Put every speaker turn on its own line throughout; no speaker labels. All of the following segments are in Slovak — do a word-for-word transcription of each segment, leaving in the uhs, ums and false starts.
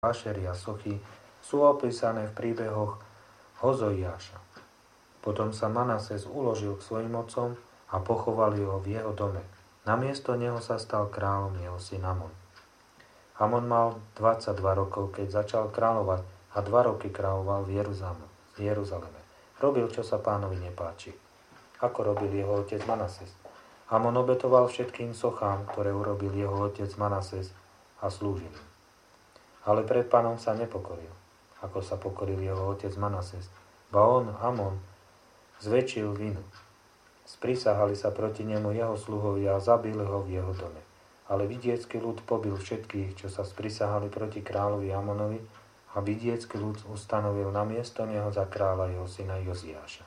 Ašery a sochy sú opísané v príbehoch Hozoiáša. Potom sa Manases uložil k svojim otcom a pochovali ho v jeho dome. Namiesto neho sa stal kráľom jeho syn Amon. Amon mal dvadsaťdva rokov, keď začal kráľovať a dva roky kráľoval v Jeruzaleme. Robil, čo sa Pánovi nepáči, ako robil jeho otec Manases. Amon obetoval všetkým sochám, ktoré urobil jeho otec Manases a slúžil im. Ale pred Pánom sa nepokoril, ako sa pokoril jeho otec Manases. Ba on, Amon, zväčšil vinu. Sprisahali sa proti nemu jeho sluhovia a zabili ho v jeho dome. Ale vidiecký ľud pobil všetkých, čo sa sprisahali proti kráľovi Amonovi, a vidiecký ľud ustanovil na miesto neho za kráľa jeho syna Joziáša.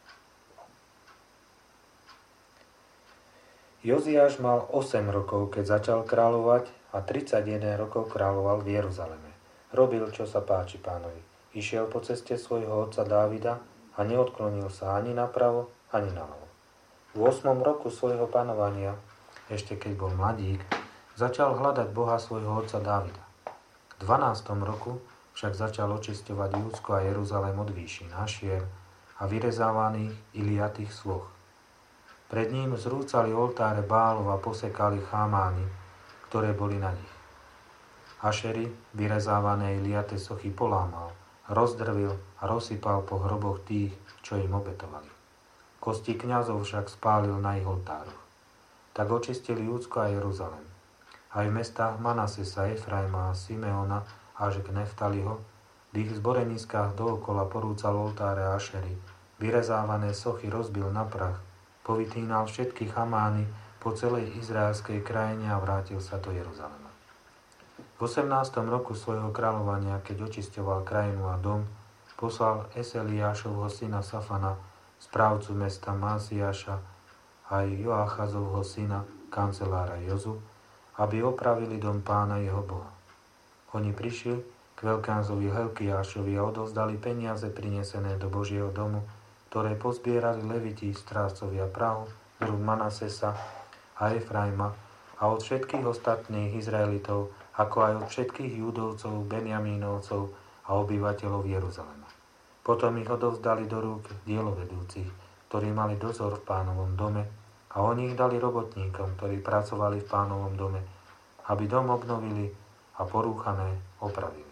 Joziáš mal osem rokov, keď začal kráľovať, a tridsaťjeden rokov kráľoval v Jeruzaleme. Robil, čo sa páči Pánovi. Išiel po ceste svojho otca Dávida a neodklonil sa ani napravo, ani naľavo. V ôsmom roku svojho panovania, ešte keď bol mladík, začal hľadať Boha svojho otca Dávida. V dvanástom roku však začal očisťovať Júdsko a Jeruzalém od výšin, hašier a vyrezávaných iliatých svoch. Pred ním zrúcali oltáre Bálov a posekali chámány, ktoré boli na nich. Ašery, vyrezávané iliaté sochy, polámal, rozdrvil a rozsypal po hroboch tých, čo im obetovali. Kosti kňazov však spálil na ich oltároch. Tak očistili Júdsko a Jeruzalém. Aj v mestách Manasesa, Efraima a Simeona až k Neftaliho, v ich zboreniskách dookola porúcal oltáre Ašery, vyrezávané sochy rozbil na prach, povytínal všetky chamány po celej izraelskej krajine a vrátil sa do Jeruzalema. V osemnástom roku svojho kráľovania, keď očisťoval krajinu a dom, poslal Eseliášovho syna Safana, správcu mesta Másiáša, aj Joachazovho syna, kancelára Jozu, aby opravili dom Pána jeho Boha. Oni prišli k veľkňazovi Hilkiášovi a odovzdali peniaze prinesené do Božieho domu, ktoré pozbierali leviti, strážcovia prahu, druh Manasesa a Efraima a od všetkých ostatných Izraelitov, ako aj od všetkých Júdovcov, Benjamínovcov a obyvateľov Jeruzalema. Potom ich odovzdali do rúk dielovedúcich, ktorí mali dozor v Pánovom dome, a oni ich dali robotníkom, ktorí pracovali v Pánovom dome, aby dom obnovili a porúchané opravili.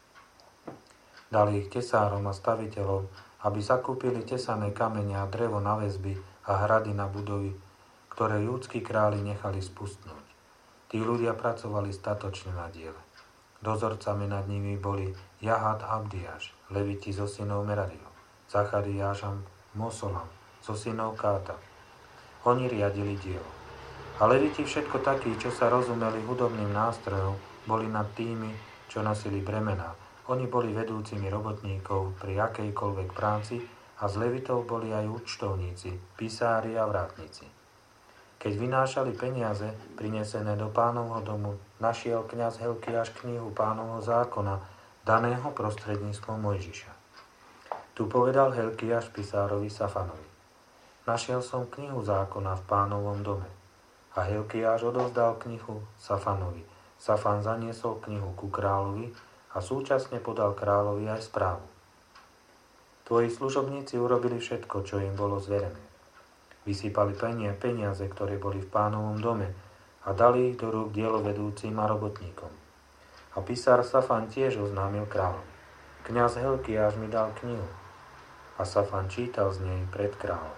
Dali ich tesárom a staviteľom, aby zakúpili tesané kamene a drevo na väzby a hrady na budovy, ktoré júdski králi nechali spustnúť. Tí ľudia pracovali statočne na diele. Dozorcami nad nimi boli Jahat a Abdiáš, leviti zo synov Merariho, Zachariáš a Mosolam zo synov Káta. Oni riadili dielo. A leviti, všetko takí, čo sa rozumeli hudobným nástrojom, boli nad tými, čo nosili bremená. Oni boli vedúcimi robotníkov pri akejkoľvek práci a z levitov boli aj účtovníci, pisári a vrátnici. Keď vynášali peniaze prinesené do Pánovho domu, našiel kňaz Hilkiáš knihu Pánovho zákona, daného prostredníctvom Mojžiša. Tu povedal Hilkiáš pisárovi Safanovi: Našiel som knihu zákona v Pánovom dome. A Hilkiáš odovzdal knihu Safanovi. Safan zaniesol knihu ku kráľovi a súčasne podal kráľovi aj správu. Tvoji služobníci urobili všetko, čo im bolo zverené. Vysypali peniaze, ktoré boli v Pánovom dome, a dali ich do rúk dielovedúcim a robotníkom. A pisár Safan tiež oznámil kráľovi: Kňaz Hilkiáš mi dal knihu. A Safan čítal z nej pred kráľom.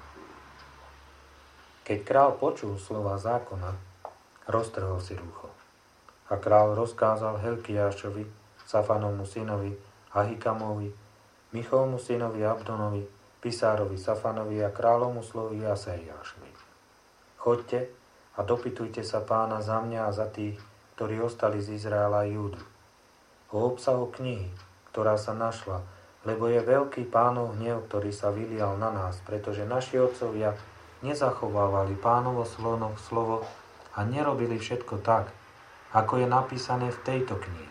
Keď kráľ počul slova zákona, roztrhol si rúcho. A kráľ rozkázal Hilkiášovi, Safanovmu synovi, Ahikamovi, Michovmu synovi Abdonovi, pisárovi Safanovi a kráľovmu slovi Asaiášovi: Choďte a dopytujte sa Pána za mňa a za tých, ktorí ostali z Izraela a Júdu, o obsahu knihy, ktorá sa našla, lebo je veľký Pánov hnev, ktorý sa vylial na nás, pretože naši otcovia nezachovávali Pánovo slovo a nerobili všetko tak, ako je napísané v tejto knihe.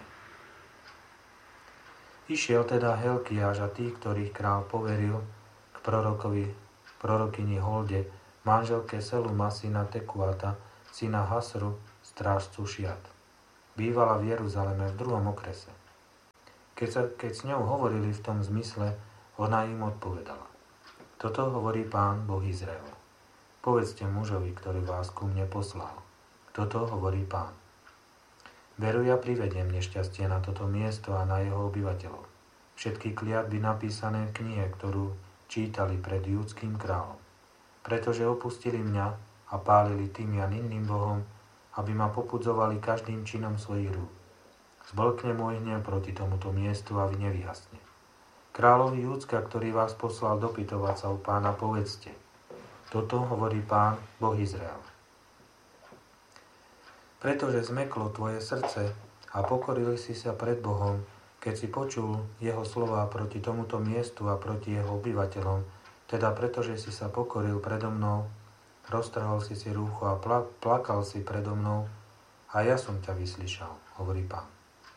Išiel teda Hilkiáš a tí, ktorých kráľ poveril, k prorokovi, prorokyni Holde, manželke Seluma, syna Tekuata, syna Hasru, strážcu Šiat. Bývala v Jeruzaleme v druhom okrese. Keď, sa, keď s ňou hovorili v tom zmysle, ona im odpovedala. Toto hovorí Pán Boh Izraela. Povedzte mužovi, ktorý vás ku mne poslal. Toto hovorí Pán. Veru, ja privediem nešťastie na toto miesto a na jeho obyvateľov. Všetky kliatby napísané v knihe, ktorú čítali pred judským kráľom. Pretože opustili mňa a pálili tým a inným bohom, aby ma popudzovali každým činom svojich rúk. Zblkne môj hnev proti tomuto miestu a vy nevyhasne. Kráľovi Júdska, ktorý vás poslal dopytovať sa u Pána, povedzte. Toto hovorí Pán, Boh Izrael. Pretože zmeklo tvoje srdce a pokorili si sa pred Bohom, keď si počul jeho slová proti tomuto miestu a proti jeho obyvateľom, teda pretože si sa pokoril predo mnou, roztrhol si si rúcho a plakal si predo mnou, a ja som ťa vyslyšal, hovorí Pán.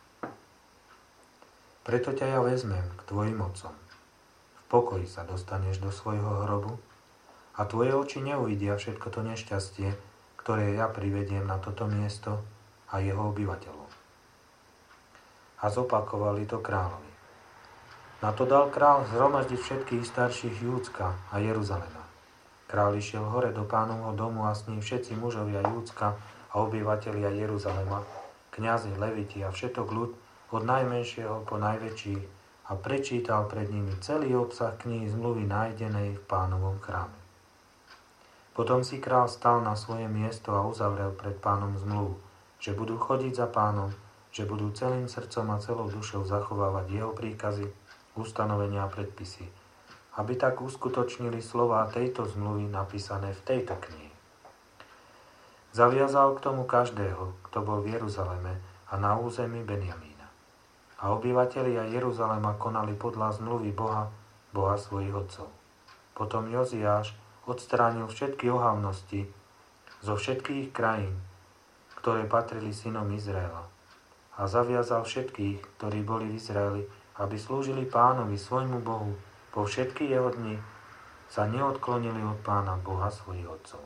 Preto ťa ja vezmem k tvojim otcom. V pokoji sa dostaneš do svojho hrobu a tvoje oči neuvidia všetko to nešťastie, ktoré ja privediem na toto miesto a jeho obyvateľov. A zopakovali to kráľovi. Na to dal kráľ zhromaždiť všetkých starších Júdska a Jeruzalema. Kráľ išiel hore do Pánovho domu a s ním všetci mužovia Júdska a obyvatelia Jeruzalema, kňazi, leviti a všetok ľud, od najmenšieho po najväčší, a prečítal pred nimi celý obsah knihy zmluvy nájdenej v Pánovom chráme. Potom si král stal na svoje miesto a uzavrel pred Pánom zmluvu, že budú chodiť za Pánom, že budú celým srdcom a celou dušou zachovávať jeho príkazy, ustanovenia a predpisy, aby tak uskutočnili slová tejto zmluvy napísané v tejto knihe. Zaviazal k tomu každého, kto bol v Jeruzaleme a na území Benjamína. A obyvatelia Jeruzalema konali podľa zmluvy Boha, Boha svojich otcov. Potom Joziáš odstránil všetky ohavnosti zo všetkých krajín, ktoré patrili synom Izraela, a zaviazal všetkých, ktorí boli v Izraeli, aby slúžili Pánovi svojmu Bohu po všetky jeho dni, sa neodklonili od Pána Boha svojich otcov.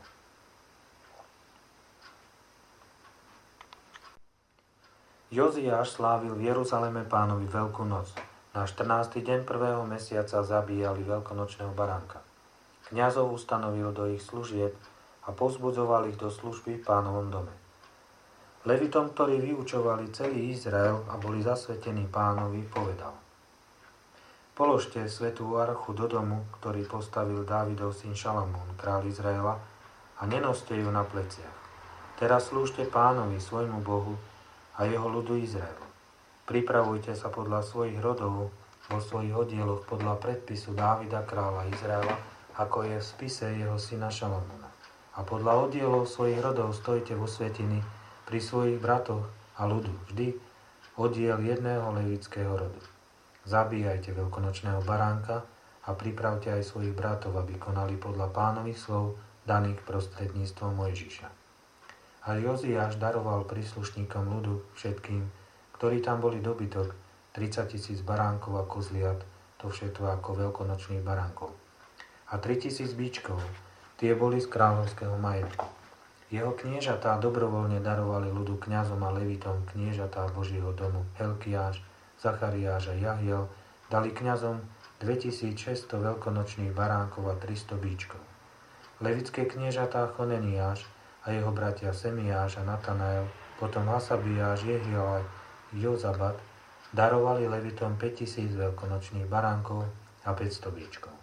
Joziáš slávil v Jeruzaleme Pánovi Veľkú noc. Na štrnásty deň prvého mesiaca zabíjali veľkonočného baránka. Kňazov ustanovil do ich služieb a povzbudzoval ich do služby v Pánovom dome. Levitom, ktorí vyučovali celý Izrael a boli zasvetení Pánovi, povedal: Položte svätú archu do domu, ktorý postavil Dávidov syn Šalamún, kráľ Izraela, a nenoste ju na pleciach. Teraz slúžte Pánovi, svojmu Bohu, a jeho ľudu Izraelu. Pripravujte sa podľa svojich rodov vo svojich oddieloch podľa predpisu Dávida kráľa Izraela, ako je v spise jeho syna Šalamúna. A podľa oddielov svojich rodov stojte vo svätyni pri svojich bratoch a ľudu, vždy oddiel jedného levického rodu. Zabíjajte veľkonočného baránka a pripravte aj svojich bratov, aby konali podľa Pánových slov daných prostredníctvom Mojžiša. A Joziáš daroval príslušníkom ľudu všetkým, ktorí tam boli dobytok, tridsaťtisíc baránkov a kozliat, to všetko ako veľkonočných baránkov. A tritisíc bíčkov, tie boli z kráľovského majetku. Jeho kniežatá dobrovoľne darovali ľudu kňazom a levitom kniežatá Božieho domu Helkiáš, Zachariáš a Jahiel, dali kňazom dvetisícšesťsto veľkonočných baránkov a tristo bíčkov. Levické kniežatá Choneniáš a jeho bratia Semiáš a Natanael, potom Hasabiáš, Jehiel a Jozabat, darovali levitom päťtisíc veľkonočných baránkov a päťsto bíčkov.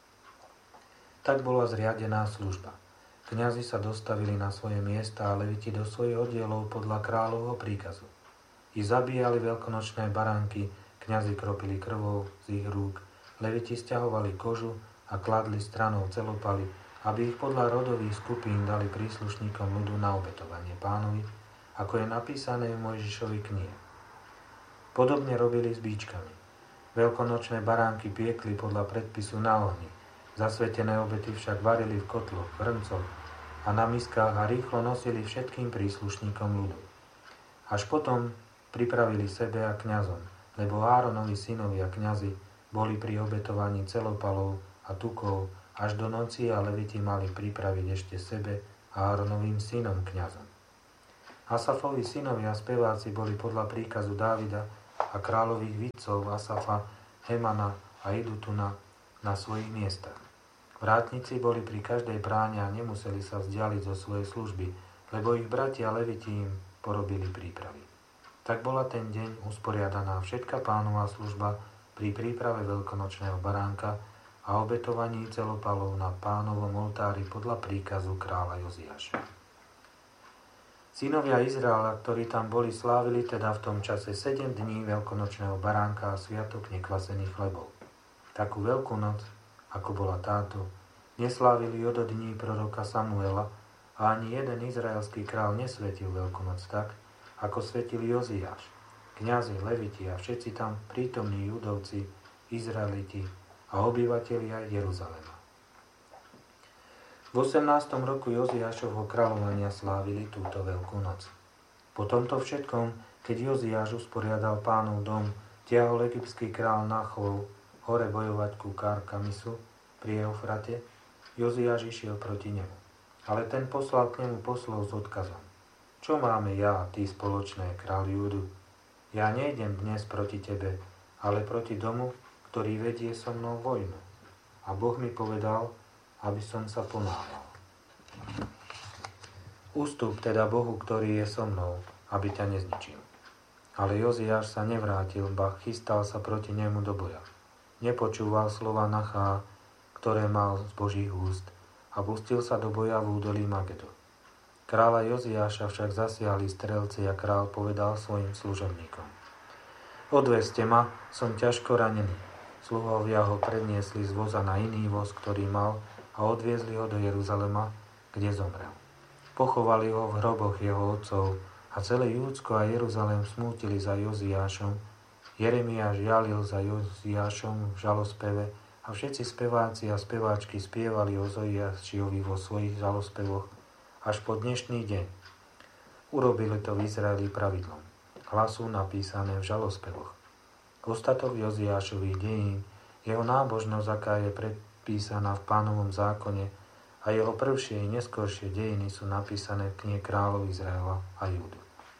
Tak bola zriadená služba. Kňazi sa dostavili na svoje miesta a leviti do svojich oddielov podľa kráľovho príkazu. I zabíjali veľkonočné baránky, kňazi kropili krvou z ich rúk, leviti sťahovali kožu a kladli stranou celopaly, aby ich podľa rodových skupín dali príslušníkom ľudu na obetovanie Pánovi, ako je napísané v Mojžišovej knihe. Podobne robili s bíčkami. Veľkonočné baránky piekli podľa predpisu na ohni, zasvetené obety však varili v kotloch, hrncoch a na miskách a rýchlo nosili všetkým príslušníkom ľudu. Až potom pripravili sebe a kňazom, lebo Áronovi synovia kňazi boli pri obetovaní celopalov a tukov až do noci a leviti mali pripraviť ešte sebe a Áronovým synom kňazom. Asafovi synovia speváci boli podľa príkazu Dávida a kráľových vidcov Asafa, Hemana a Idutuna na svojich miestach. Vrátnici boli pri každej bráne a nemuseli sa vzdialiť zo svojej služby, lebo ich bratia Leviti im porobili prípravy. Tak bola ten deň usporiadaná všetka Pánova služba pri príprave veľkonočného baránka a obetovaní celopalov na Pánovom oltári podľa príkazu kráľa Joziáša. Synovia Izraela, ktorí tam boli, slávili teda v tom čase sedem dní veľkonočného baránka a sviatok nekvasených chlebov. Takú veľkú noc, ako bola táto, neslávili od dní proroka Samuela a ani jeden izraelský král nesvetil veľkú noc tak, ako svetil Joziáš, kňazi, leviti a všetci tam prítomní Judovci, Izraeliti a obyvatelia Jeruzalema. V osemnástom roku Joziášovho kráľovania slávili túto veľkú noc. Po tomto všetkom, keď Joziáš usporiadal Pánov dom, tiahol egyptský král Nachov hore bojovať ku Karkamisu pri Eufrate, Joziáš išiel proti nemu. Ale ten poslal k nemu poslov s odkazom. Čo máme ja a ty spoločné, kráľ Júdu? Ja nejdem dnes proti tebe, ale proti domu, ktorý vedie so mnou vojnu. A Boh mi povedal, aby som sa ponáhľal. Ústup teda Bohu, ktorý je so mnou, aby ťa nezničil. Ale Joziáš sa nevrátil, ba chystal sa proti nemu do boja. Nepočúval slova Nachá, ktoré mal z Božích úst, a pustil sa do boja v údolí Magedo. Kráľa Joziáša však zasiahli strelci a král povedal svojim služobníkom. Odvezte ma, som ťažko ranený. Sluhovia ho predniesli z voza na iný voz, ktorý mal, a odviezli ho do Jeruzalema, kde zomrel. Pochovali ho v hroboch jeho otcov a celé Júdsko a Jeruzalém smútili za Joziášom. Jeremiáš jalil za Joziášom v žalospeve a všetci speváci a speváčky spievali o Joziášovi vo svojich žalospevoch až po dnešný deň. Urobili to v Izraeli pravidlom. Hlasu napísané v žalospevoch. Ostatok Joziášových dejín, jeho nábožnosť, aká je predpísaná v Pánovom zákone, a jeho prvšie i neskoršie dejiny sú napísané v knihe kráľov Izraela a Júdu.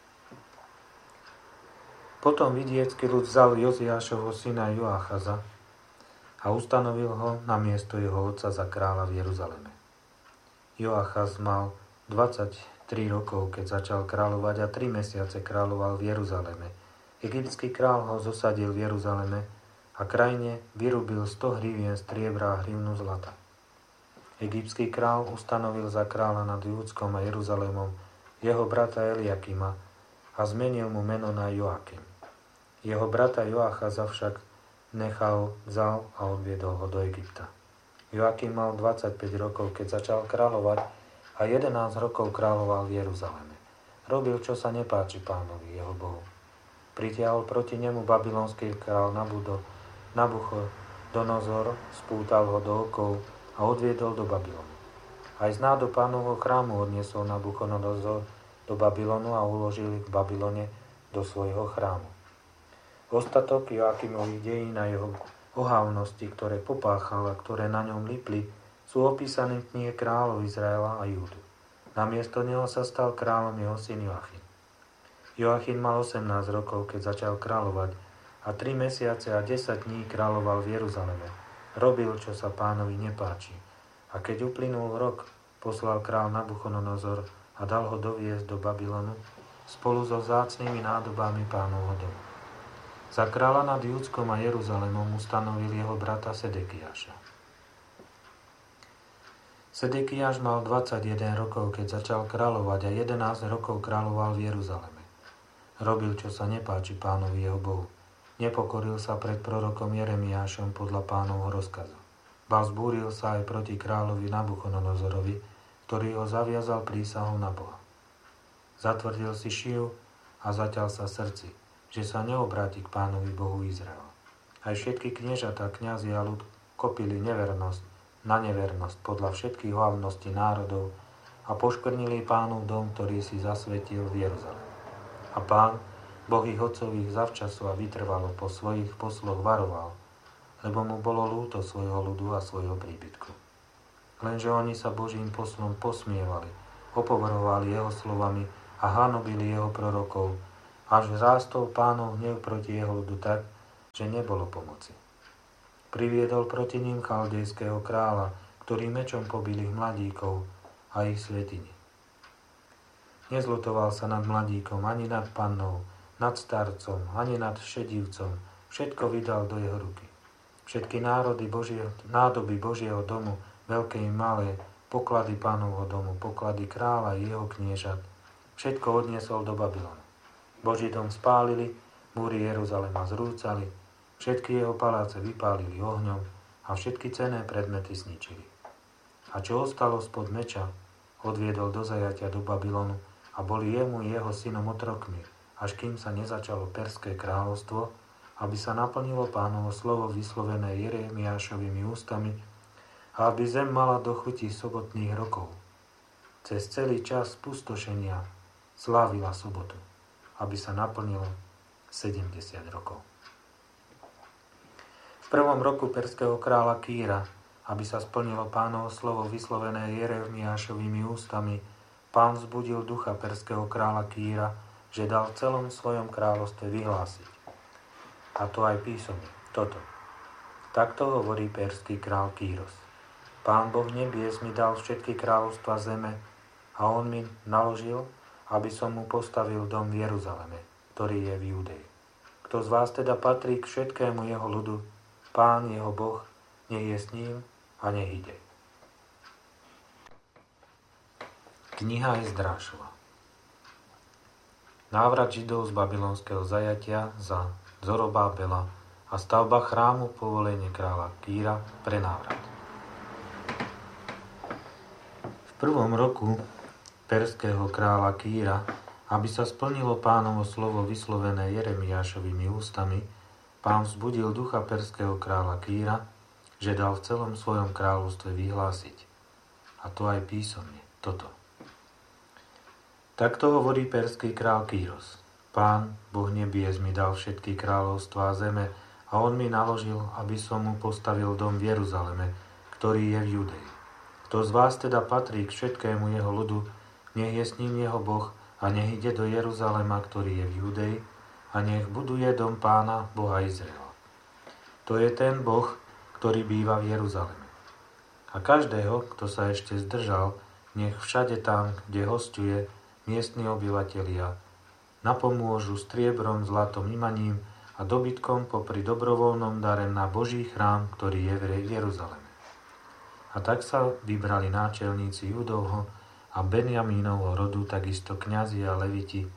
Potom vidiecký ľud vzal Joziášovho syna Joachaza a ustanovil ho na miesto jeho otca za kráľa v Jeruzaleme. Joachaz mal dvadsaťtri rokov, keď začal kráľovať, a tri mesiace kráľoval v Jeruzaleme. Egyptský kráľ ho zosadil v Jeruzaleme a krajine vyrubil sto hrivien striebra a hrivnu zlata. Egyptský kráľ ustanovil za kráľa nad Júdskom a Jeruzalémom jeho brata Eliakima a zmenil mu meno na Joakim. Jeho brata Joachaza však nechal, vzal a odviedol ho do Egypta. Joakim mal dvadsaťpäť rokov, keď začal kráľovať, a jedenásť rokov kráľoval v Jeruzaleme. Robil, čo sa nepáči Pánovi, jeho Bohu. Pritiahol proti nemu babylonský kráľ Nabudo, Nabuchodonozor, spútal ho do okov a odviedol do Babylonu. Aj z nádob Pánovho chrámu odniesol Nabuchodonozor do Babylonu a uložil ich v Babylone do svojho chrámu. Ostatok Joakimových dejín a jeho ohávnosti, ktoré popáchal a ktoré na ňom lipli, sú opísané v knihe kráľov Izraela a Júdu. Namiesto neho sa stal kráľom jeho syn Joachim. Joachim mal osemnásť rokov, keď začal kráľovať, a tri mesiace a desať dní kráľoval v Jeruzaleme. Robil, čo sa Pánovi nepáči. A keď uplynul rok, poslal král Nabuchodonozor a dal ho doviesť do Babylonu spolu so vzácnymi nádobami Pánovho domu. Za kráľa nad Júdskom a Jeruzalemom ustanovil jeho brata Sedekiáša. Sedekiáš mal dvadsaťjeden rokov, keď začal kráľovať, a jedenásť rokov kráľoval v Jeruzaleme. Robil, čo sa nepáči Pánovi jeho Bohu. Nepokoril sa pred prorokom Jeremiášom podľa Pánovho rozkazu. Ba vzbúril sa aj proti kráľovi Nabuchodonozorovi, ktorý ho zaviazal prísahou na Boha. Zatvrdil si šiju a zaťal sa srdci, že sa neobráti k Pánovi Bohu Izraela. Aj všetky kniežatá, kňazi a ľud kopili nevernosť na nevernosť podľa všetkých hlavností národov a poškvrnili Pánov dom, ktorý si zasvetil v Jeruzaleme. A Pán, Boh ich otcových zavčasu a vytrvalo po svojich posloch varoval, lebo mu bolo ľúto svojho ľudu a svojho príbytku. Lenže oni sa Božím poslom posmievali, opovrhovali jeho slovami a hanobili jeho prorokov až rástol Pánov hnev proti jeho ľudu tak, že nebolo pomoci. Priviedol proti ním chaldejského kráľa, ktorý mečom pobil ich mladíkov a ich svätyne. Nezľutoval sa nad mladíkom, ani nad pannou, nad starcom, ani nad šedivcom. Všetko vydal do jeho ruky. Všetky národy Božieho, nádoby Božieho domu, veľké i malé, poklady Pánovho domu, poklady kráľa i jeho kniežat, všetko odniesol do Babylonu. Boží dom spálili, múry Jeruzalema zrúcali, všetky jeho paláce vypálili ohňom a všetky cenné predmety zničili. A čo ostalo spod meča, odviedol do zajatia do Babylonu a boli jemu i jeho synom otrokmi, až kým sa nezačalo Perské kráľovstvo, aby sa naplnilo Pánovo slovo vyslovené Jeremiášovými ústami a aby zem mala do chuti sobotných rokov. Cez celý čas pustošenia slávila sobotu, aby sa naplnilo sedemdesiat rokov. V prvom roku perského kráľa Kýra, aby sa splnilo Pánovo slovo vyslovené Jeremiášovými ústami, Pán vzbudil ducha perského kráľa Kýra, že dal v celom svojom kráľovstve vyhlásiť. A to aj písomne, toto. Takto hovorí perský král Kýros. Pán Boh nebies mi dal všetky kráľovstva zeme a on mi naložil, aby som mu postavil dom v Jeruzaleme, ktorý je v Judei. Kto z vás teda patrí k všetkému jeho ľudu, Pán jeho Boh, nech je s ním a nech ide. Kniha Ezdrášova. Návrat Židov z babylonského zajatia za Zorobábela a stavba chrámu povolenie kráľa Kýra pre návrat. V prvom roku perského kráľa Kýra, aby sa splnilo Pánovo slovo vyslovené Jeremiášovými ústami, Pán vzbudil ducha perského kráľa Kýra, že dal v celom svojom kráľovstve vyhlásiť. A to aj písomne, toto. Takto hovorí perský král Kýros. Pán, Boh nebies, mi dal všetky kráľovstvá zeme a on mi naložil, aby som mu postavil dom v Jeruzaleme, ktorý je v Judei. Kto z vás teda patrí k všetkému jeho ľudu, nech je s ním jeho Boh a nech ide do Jeruzalema, ktorý je v Judei, a nech buduje dom Pána, Boha Izraela. To je ten Boh, ktorý býva v Jeruzaleme. A každého, kto sa ešte zdržal, nech všade tam, kde hosťuje, miestni obyvatelia napomôžu striebrom, zlatom, imaním a dobytkom popri dobrovoľnom dare na Boží chrám, ktorý je v Jeruzaleme. A tak sa vybrali náčelníci Judovho a Benjamínovho rodu, takisto kňazi a leviti,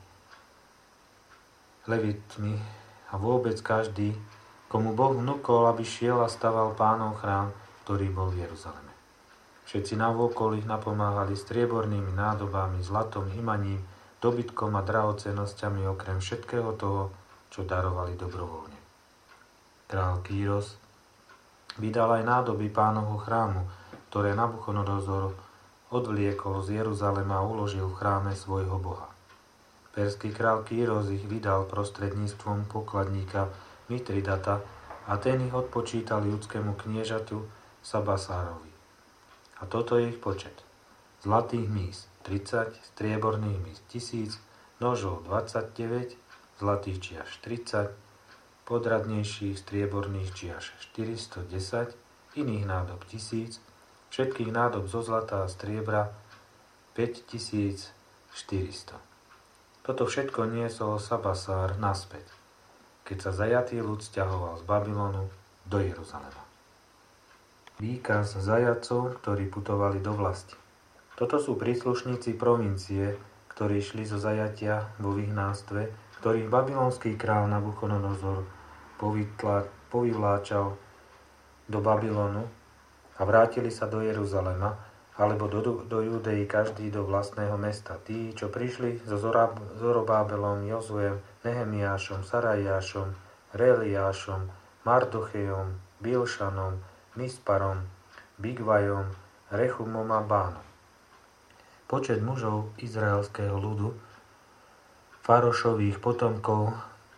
levitmi a vôbec každý, komu Boh vnúkol, aby šiel a staval Pánov chrám, ktorý bol v Jeruzaleme. Všetci navôkol ich napomáhali striebornými nádobami, zlatom, imaním, dobytkom a drahocennosťami okrem všetkého toho, čo darovali dobrovoľne. Král Kýros vydal aj nádoby Pánovho chrámu, ktoré Nabuchodonozor odvliekol z Jeruzalema a uložil v chráme svojho Boha. Perský král Kýros ich vydal prostredníctvom pokladníka Mitridata a ten ich odpočítal judskému kniežatu Sabasárovi. A toto je ich počet. Zlatých míz tridsať, strieborných míz tisíc, nožov dvadsaťdeväť, zlatých čiaš tridsať, podradnejších strieborných čiaš štyristodesať, iných nádob tisíc, všetkých nádob zo zlata a striebra päťtisícštyristo. Toto všetko niesol Sabasár naspäť, keď sa zajatý ľud sťahoval z Babylonu do Jeruzalema. Výkaz zajatcov, ktorí putovali do vlasti. Toto sú príslušníci provincie, ktorí šli zo zajatia vo vyhnánstve, ktorých babylonský král Nabuchodonozor povyvláčal do Babylonu a vrátili sa do Jeruzalema, alebo do, do Judei každý do vlastného mesta. Tí, čo prišli so Zorobábelom, Jozuem, Nehemiášom, Sarajášom, Reliášom, Mardochejom, Bilšanom, Misparom, Bigvajom, Rechumom a Bánom. Počet mužov izraelského ľudu, Farošových potomkov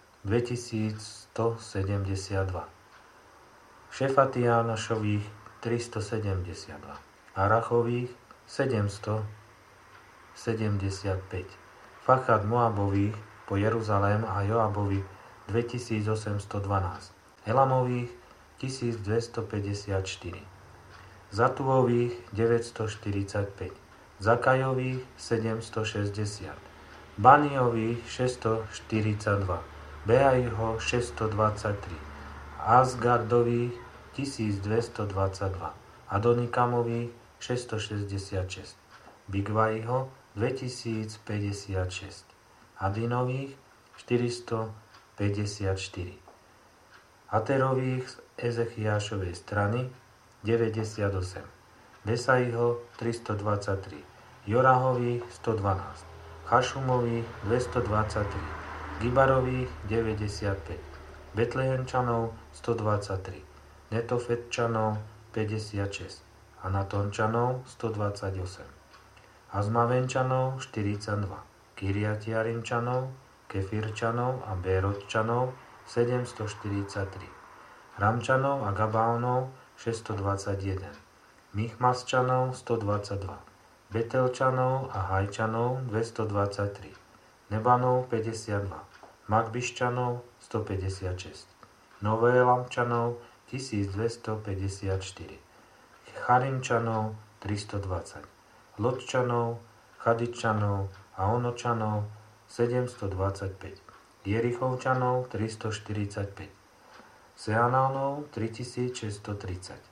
dvetisícstosedemdesiatdva, Šefatiánošových tristosedemdesiatdva, Arachových sedemstosedemdesiatpäť, Fachat Moabových po Jeruzalém a Joabovi dvetisícosemstodvanásť, Elamových tisícdvestopäťdesiatštyri, Zatuvových deväťstoštyridsaťpäť, Zakajových sedemstošesťdesiat, Baniových šesťstoštyridsaťdva, Beaiho šesťstodvadsaťtri, Azgardových tisícdvestodvadsaťdva, Adonikamových šesťstošesťdesiatšesť, Bigvaiho dvetisícpäťdesiatšesť, Adinových štyristopäťdesiatštyri, Aterových z Ezechiášovej strany deväťdesiatosem, Besaiho tristodvadsaťtri, Jorahových stodvanásť, Chašumových dvestodvadsaťtri, Gibarových deväťdesiatpäť, Betlehemčanov stodvadsaťtri, Netofetčanov päťdesiatšesť, Anatončanov stodvadsaťosem, Azmavenčanov štyridsaťdva, Kiriatiarimčanov, Kefirčanov a Bérotčanov sedemstoštyridsaťtri, Ramčanov a Gabaonov šesťstodvadsaťjeden, Michmasčanov stodvadsaťdva, Betelčanov a Hajčanov dvestodvadsaťtri, Nebanov päťdesiatdva, Magbiščanov stopäťdesiatšesť, Novélamčanov tisícdvestopäťdesiatštyri, Charimčanov tristodvadsať, Lodčanov, Chadičanov a Onočanov sedemstodvadsaťpäť, Jerichovčanov tristoštyridsaťpäť, Seanánov tritisícšesťstotridsať.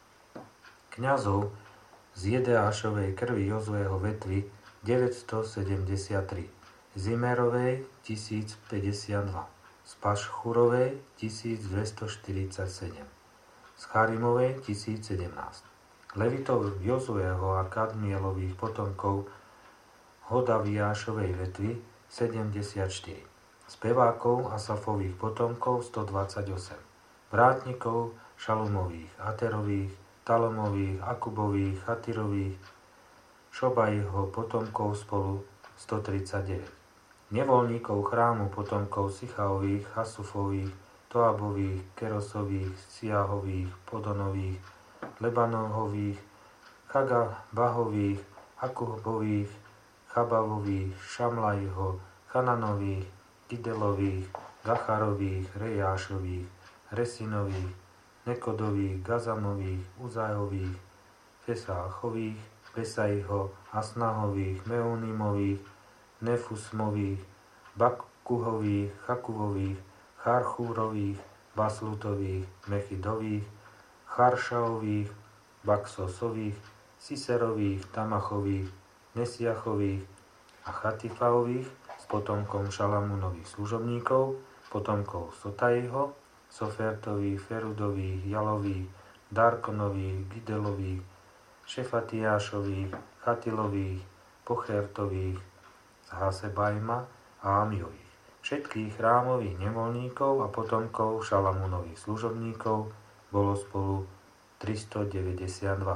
Kňazov z Jedeášovej krvi Jozueho vetvy deväťstosedemdesiattri, Zimerovej tisícpäťdesiatdva, z Pašchurovej tisícdvestoštyridsaťsedem, z Charimovej tisícsedemnásť. Levitov Jozueho a Kadmielových potomkov Hodaviášovej vetvy sedemdesiatštyri, spevákov Asafových potomkov stodvadsaťosem, vrátnikov Šalumových, Aterových, Talomových, Akubových, Chatirových, Šobajho potomkov spolu stotridsaťdeväť, nevoľníkov chrámu potomkov Sichaových, Hasufových, Toabových, Kerosových, Siahových, Podonových, Lebanohových, Chagabahových, Akubových, Chabavových, Šamlajho, Chananových, Gidelových, Gacharových, Rejášových, Resinových, Nekodových, Gazamových, Uzajových, Fesáchových, Besaiho, Asnahových, Meunimových, Nefusmových, Bakkuhových, Chakuvových, Charchúrových, Baslutových, Mechidových, Charšaových, Baksosových, Siserových, Tamachových, Nesiachových a Chatifaových s potomkom Šalamúnových služobníkov, potomkov Sotajho, Sofertových, Ferudových, Jalových, Darkonových, Gidelových, Šefatiášových, Chatilových, Pochertových, z Hasebajma a Amiových, všetkých chrámových nevoľníkov a potomkov Šalamúnových služobníkov bolo spolu tristodeväťdesiatdva.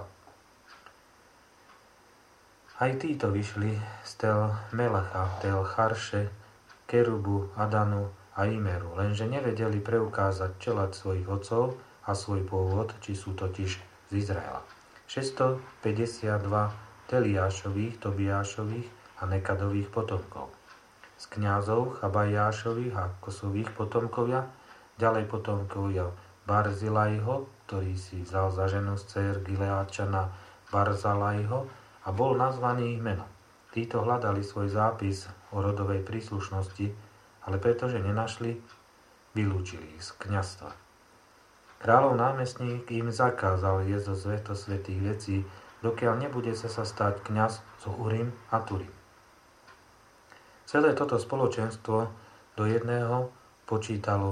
Aj títo vyšli z Tel Melecha, Tel Charše, Kerubu, Adanu a Imeru, lenže nevedeli preukázať čeľaď svojich otcov a svoj pôvod, či sú totiž z Izraela. šesťstopäťdesiatdva Teliášových, Tobiášových a Nekadových potomkov. Z kňazov Chabajášových a Kosových potomkovia, ďalej potomkovia Barzilajho, ktorý si vzal za ženu z dcér Gileáčana Barzalajho a bol nazvaný ich menom. Títo hľadali svoj zápis o rodovej príslušnosti, ale pretože nenašli, vylúčili ich z kňazstva. Kráľov námestník im zakázal jesť zo svätosvätých vecí, dokiaľ nebude sa sa stať kňaz zo Urim a Turim. Celé toto spoločenstvo do jedného počítalo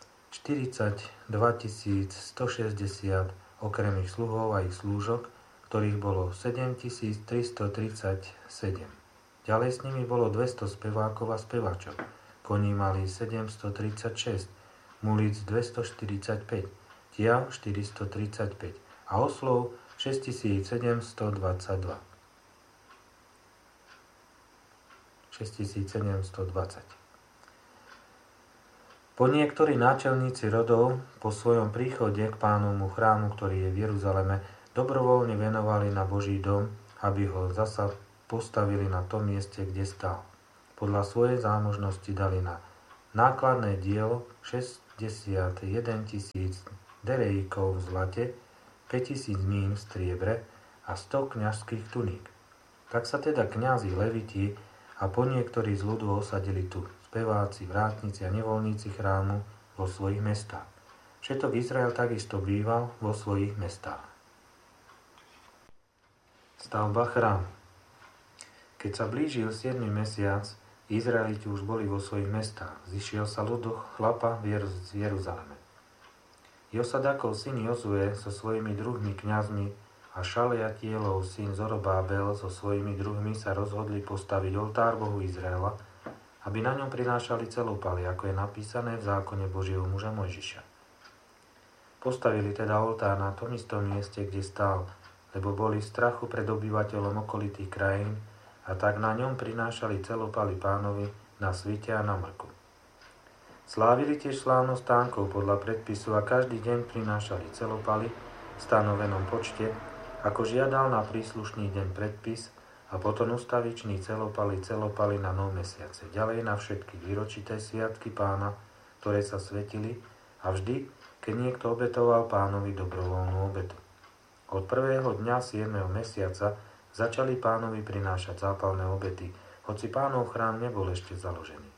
štyridsaťdvatisícstošesťdesiat okrem ich sluhov a ich slúžok, ktorých bolo sedemtisíctristotridsaťsedem. Ďalej s nimi bolo dvesto spevákov a speváčok. Koní mali sedemstotridsaťšesť, mulic dvestoštyridsaťpäť, tiav štyristotridsaťpäť a oslov šesťtisícsedemstodvadsaťdva. šesťtisícsedemstodvadsať. Po niektorí náčelníci rodov po svojom príchode k Pánovmu chrámu, ktorý je v Jeruzaleme, dobrovoľne venovali na Boží dom, aby ho zasa postavili na tom mieste, kde stál. podľa svojej zámožnosti dali na nákladné dielo šesťdesiatjeden tisíc derejíkov v zlate, päťtisíc mín v striebre a sto kňazských tuník. Tak sa teda kňazi, leviti a po niektorí z ľudu osadili tu, speváci, vrátnici a nevoľníci chrámu vo svojich mestách. Všetok Izrael takisto býval vo svojich mestách. Stavba chrámu. Keď sa blížil siedmy mesiac, Izraeliti už boli vo svojich mestách. Zišiel sa ľud do chlapa v Jeruzaleme. Josadakov syn Jozue so svojimi druhmi kňazmi a Šaliatielov syn Zorobábel so svojimi druhmi sa rozhodli postaviť oltár Bohu Izraela, aby na ňom prinášali celopaly, ako je napísané v zákone Božieho muža Mojžiša. Postavili teda oltár na tom istom mieste, kde stál, lebo boli v strachu pred obyvateľom okolitých krajín, a tak na ňom prinášali celopaly Pánovi na svite a na mrku. Slávili tiež slávnosť stánkov podľa predpisu a každý deň prinášali celopaly v stanovenom počte, ako žiadal na príslušný deň predpis, a potom ustavičný celopaly celopaly na nov mesiace. Ďalej na všetky výročité sviatky Pána, ktoré sa svetili, a vždy, keď niekto obetoval Pánovi dobrovoľnú obetu. Od prvého dňa siedmeho mesiaca začali Pánovi prinášať zápalné obety, hoci Pánov chrám nebol ešte založený.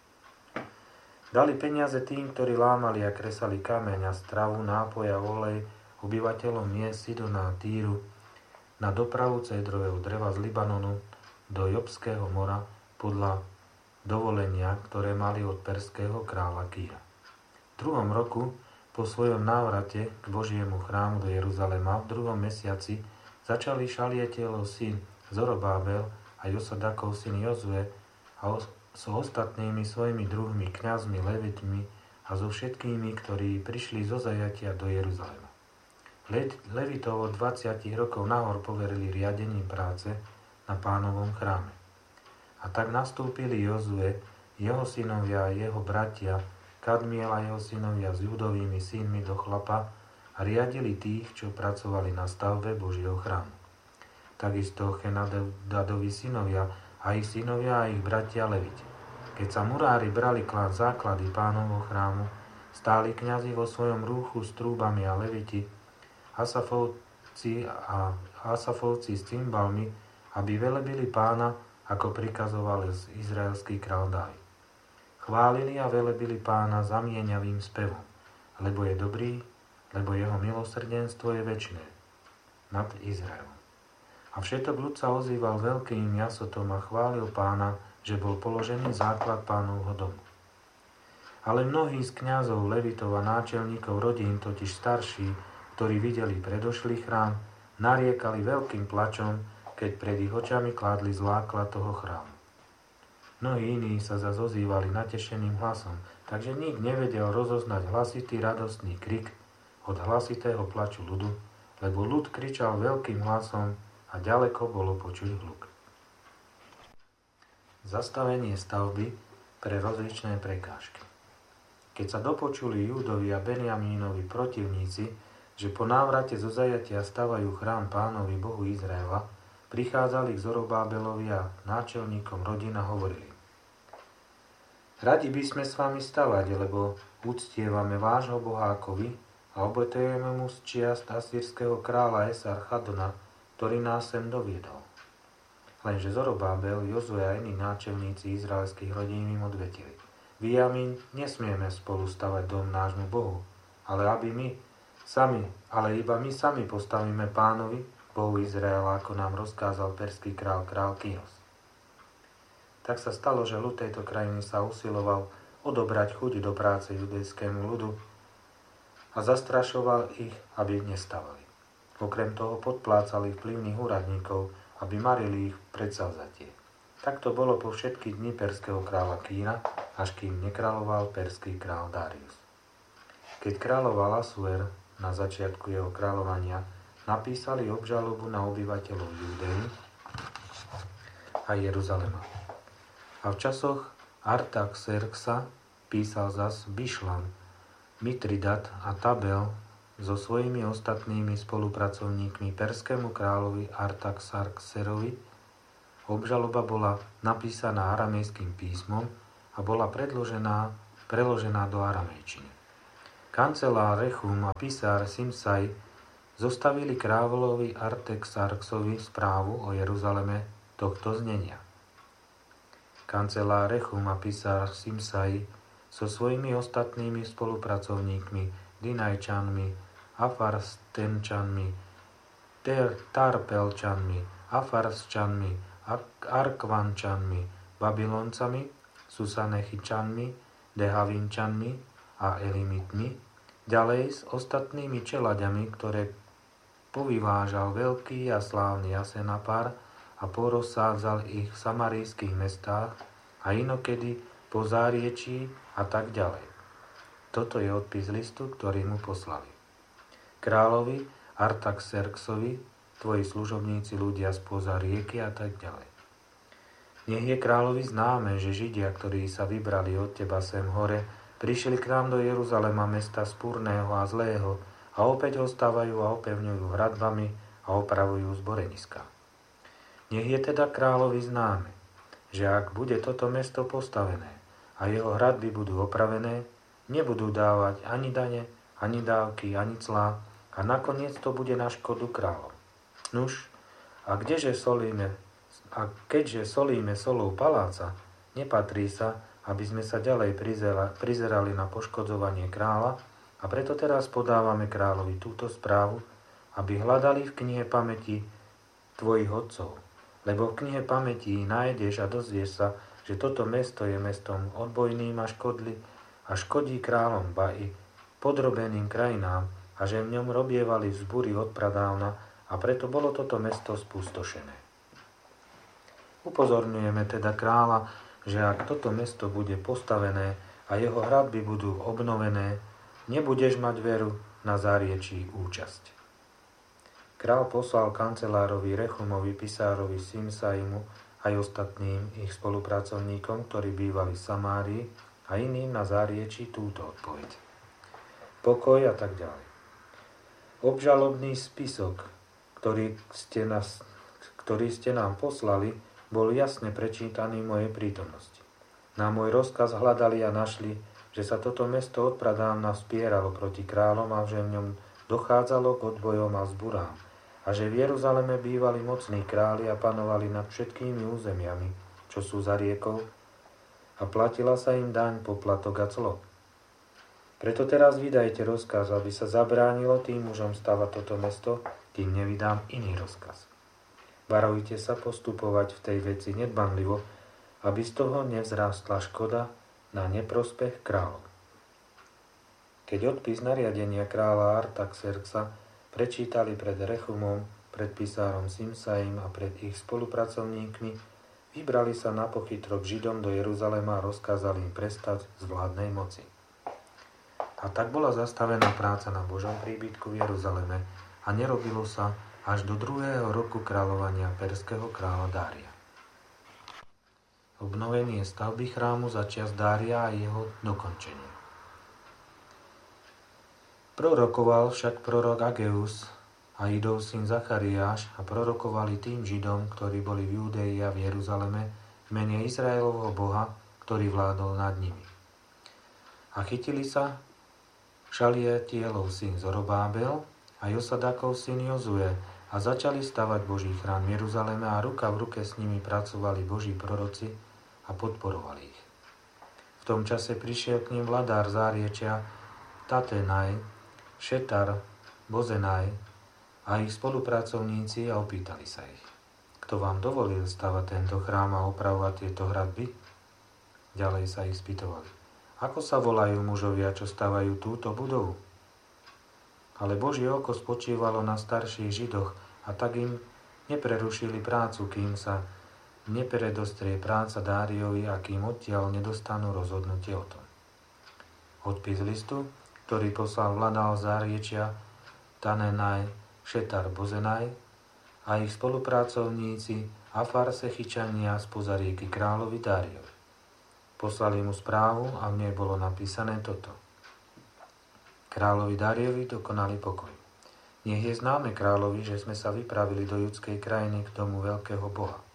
Dali peniaze tým, ktorí lámali a kresali kameň a stravu, nápoj a olej obyvateľom miest Sidona a Týru na dopravu cédrového dreva z Libanonu do Jobského mora podľa dovolenia, ktoré mali od perského kráľa Kýra. V druhom roku po svojom návrate k Božiemu chrámu do Jeruzalema v druhom mesiaci začali Šalietielov syn Zorobábel a Josadakov syn Jozue a so ostatnými svojimi druhmi, kňazmi, levitmi a so všetkými, ktorí prišli zo zajatia do Jeruzalema. Le- Levitov od dvadsať rokov nahor poverili riadením práce na Pánovom chráme. A tak nastúpili Jozue, jeho synovia a jeho bratia, Kadmiel a jeho synovia s Judovými synmi do chlapa a riadili tých, čo pracovali na stavbe Božieho chrámu. Takisto Chenadovi synovia a ich synovia a ich bratia Leviti. Keď sa murári brali klásť základy Pánovho chrámu, stáli kňazi vo svojom rúchu s trúbami a Leviti, Asafovci a Asafovci s cymbalmi, aby velebili Pána, ako prikazoval izraelský kráľ Dávid. Chválili a velebili Pána zamieňavým spevom, lebo je dobrý, lebo jeho milosrdenstvo je večné nad Izraelom. A všetok ľud sa ozýval veľkým jasotom a chválil Pána, že bol položený základ Pánovho domu. Ale mnohí z kňazov, levitov a náčelníkov rodín, totiž starší, ktorí videli predošlý chrám, nariekali veľkým plačom, keď pred ich očami kládli základ toho chrámu. Mnohí iní sa zase ozývali natešeným hlasom, takže nik nevedel rozoznať hlasitý radostný krik od hlasitého plaču ľudu, lebo ľud kričal veľkým hlasom a ďaleko bolo počuť hluk. Zastavenie stavby pre rozličné prekážky. Keď sa dopočuli Júdovi a Benjamínovi protivníci, že po návrate zo zajatia stavajú chrám Pánovi Bohu Izraela, prichádzali k Zorobábelovi a náčelníkom rodín a hovorili: Radi by sme s vami stavať, lebo uctievame vášho Boha ako vy a obetujeme mu z čiast asýrskeho kráľa Esar-Chadona, ktorý nás sem doviedol. Lenže Zorobábel, Jozue a iní náčelníci izraelských rodín im odvetili: Vy a my nesmieme spolu stavať dom nášmu Bohu, ale aby my sami, ale iba my sami postavíme Pánovi, Bohu Izraela, ako nám rozkázal perský král, král Kyros. Tak sa stalo, že ľud tejto krajiny sa usiloval odobrať chuť do práce judejskému ľudu a zastrašoval ich, aby nestavali. Okrem toho podplácali vplyvných úradníkov, aby marili ich predsavzatie. Tak to bolo po všetky dni perského kráľa Kýra, až kým nekráľoval perský král Darius. Keď kráľoval Asuer, na začiatku jeho kráľovania, napísali obžalobu na obyvateľov Júdei a Jeruzalema. A v časoch Artaxerxa písal zas Bišlam, Mitridat a Tabel so svojimi ostatnými spolupracovníkmi perskému kráľovi Artaxerxerovi Obžaloba bola napísaná aramejským písmom a bola predložená, preložená do aramejčiny. Kancelár Rechum a písár Simsaj zostavili kráľovi Artaxerxovi správu o Jeruzaleme tohto znenia. Kancelár Rechum a písár Simsaj so svojimi ostatnými spolupracovníkmi, Dinajčanmi, Afarstenčanmi, Tarpelčanmi, Afarsčanmi, Arkvančanmi, Babyloncami, Susanechičanmi, Dehavinčanmi a Elimitmi, ďalej s ostatnými čeľaďami, ktoré povyvážal veľký a slávny Asenapar a porozsádzal ich v samarijských mestách a inokedy po záriečí a tak ďalej. Toto je odpis listu, ktorý mu poslali. Kráľovi Artaxerxovi, tvoji služobníci, ľudia spoza rieky a tak ďalej. Nech je kráľovi známe, že Židia, ktorí sa vybrali od teba sem hore, prišli k nám do Jeruzalema, mesta spúrneho a zlého, a opäť ho stavajú a opevňujú hradbami a opravujú zboreniska. Nech je teda kráľovi známe, že ak bude toto mesto postavené a jeho hradby budú opravené, nebudú dávať ani dane, ani dávky, ani clá, a nakoniec to bude na škodu kráľom. Nuž, a kdeže solíme, a keďže solíme solou paláca, nepatrí sa, aby sme sa ďalej prizerali na poškodzovanie kráľa, a preto teraz podávame kráľovi túto správu, aby hľadali v knihe pamäti tvojich otcov. Lebo v knihe pamäti nájdeš a dozvieš sa, že toto mesto je mestom odbojným a škodli a škodí kráľom, ba i podrobeným krajinám, a že v ňom robievali vzbúry od pradávna, a preto bolo toto mesto spustošené. Upozorňujeme teda kráľa, že ak toto mesto bude postavené a jeho hradby budú obnovené, nebudeš mať veru na záriečí účasť. Král poslal kancelárovi Rechumovi, pisárovi Simsaimu aj ostatným ich spolupracovníkom, ktorí bývali v Samárii, a iným na záriečí túto odpoveď. Pokoj a tak ďalej. Obžalobný spisok, ktorý ste, nás, ktorý ste nám poslali, bol jasne prečítaný v mojej prítomnosti. Na môj rozkaz hľadali a našli, že sa toto mesto odpradávna spieralo proti kráľom a že v ňom dochádzalo k odbojom a zburám, a že v Jeruzaleme bývali mocní králi a panovali nad všetkými územiami, čo sú za riekou, a platila sa im daň, poplatok a clo. Preto teraz vydajte rozkaz, aby sa zabránilo tým mužom stavať toto mesto, kým nevydám iný rozkaz. Varujte sa postupovať v tej veci nedbanlivo, aby z toho nevzrástla škoda na neprospech kráľov. Keď odpis nariadenia kráľa Artaxerxa prečítali pred Rechumom, pred písárom Simsaim a pred ich spolupracovníkmi, vybrali sa na pochytro k Židom do Jeruzalema a rozkázali im prestať z vládnej moci. A tak bola zastavená práca na Božom príbytku v Jeruzaleme a nerobilo sa až do druhého roku kráľovania perského kráľa Dária. Obnovenie stavby chrámu za čias Dária a jeho dokončenie. Prorokoval však prorok Ageus a Idov syn Zachariáš a prorokovali tým Židom, ktorí boli v Júdei a v Jeruzaleme, v mene Izraelovho Boha, ktorý vládol nad nimi. A chytili sa Šalietielov syn Zorobábel a Josadakov syn Jozue a začali stavať Boží chrám v Jeruzaleme a ruka v ruke s nimi pracovali Boží proroci a podporovali ich. V tom čase prišiel k nim vladár záriečia Tatenaj, Šetar, Bozenaj a ich spolupracovníci a opýtali sa ich: Kto vám dovolil stavať tento chrám a opravovať tieto hradby? Ďalej sa ich spýtovali: Ako sa volajú mužovia, čo stavajú túto budovu? Ale Božie oko spočívalo na starších Židoch a tak im neprerušili prácu, kým sa nepredostrie práca Dáriovi a kým odtiaľ nedostanú rozhodnutie o tom. Odpis listu, ktorý poslal vladál záriečia Tanenaj, Šetar, Bozenaj a ich spolupracovníci Afarsechičania spoza rieky kráľovi Dáriovi. Poslali mu správu a v nej bolo napísané toto: Kráľovi Dáriovi dokonali pokoj. Nech je známe kráľovi, že sme sa vypravili do judskej krajiny k domu veľkého Boha.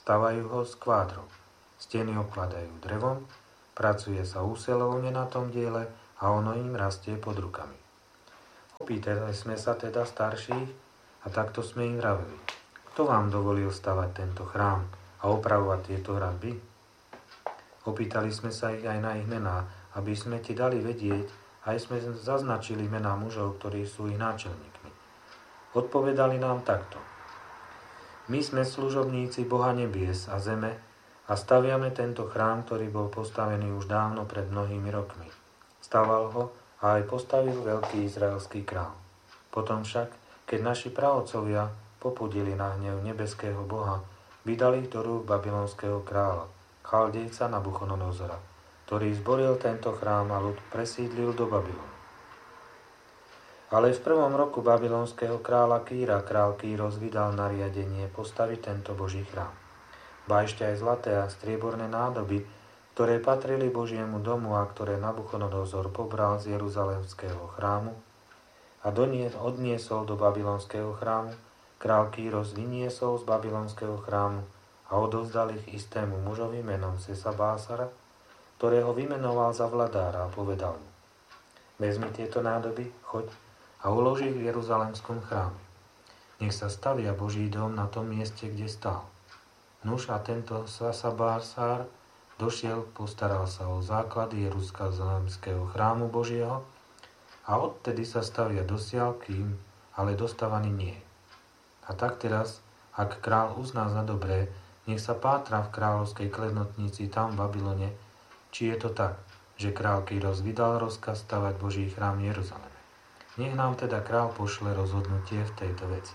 Stavajú ho z kvádrov. Steny obkladajú drevom, pracuje sa úsilovne na tom diele a ono im rastie pod rukami. Opýtali sme sa teda starších a takto sme im vraveli. Kto vám dovolil stavať tento chrám a opravovať tieto hradby? Opýtali sme sa ich aj na ich mená, aby sme ti dali vedieť, aj sme zaznačili mená mužov, ktorí sú ich náčelníkmi. Odpovedali nám takto. My sme služobníci Boha nebies a zeme a staviame tento chrám, ktorý bol postavený už dávno pred mnohými rokmi. Staval ho a aj postavil veľký izraelský král. Potom však, keď naši praotcovia popudili na hnev nebeského Boha, vydali ich do rúk babylonského kráľa, Chaldejca Nabuchodonozora, ktorý zboril tento chrám a ľud presídlil do Babylonu. Ale v prvom roku babylonského kráľa Kýra král Kýros vydal nariadenie postaviť tento Boží chrám. Ba ešte aj zlaté a strieborné nádoby, ktoré patrili Božiemu domu a ktoré Nabuchodonozor pobral z Jeruzalemského chrámu a odniesol do babylonského chrámu, král Kýros vyniesol z babylonského chrámu a odovzdal ich istému mužovi menom Sesabásara, ktorého vymenoval za vladára a povedal mu: Vezmi tieto nádoby, choď a uloží v Jeruzalemskom chráme. Nech sa stavia Boží dom na tom mieste, kde stál. Nuž a tento Sesabásar došiel, postaral sa o základy Jeruzalemského chrámu Božieho a odtedy sa stavia dosiaľ, kým ale dostavaný nie. A tak teraz, ak král uzná za dobré, nech sa pátra v kráľovskej klenotnici tam v Babylone, či je to tak, že král Kýros vydal rozkaz stavať Boží chrám v Jeruzaleme. Nech nám teda král pošle rozhodnutie v tejto veci.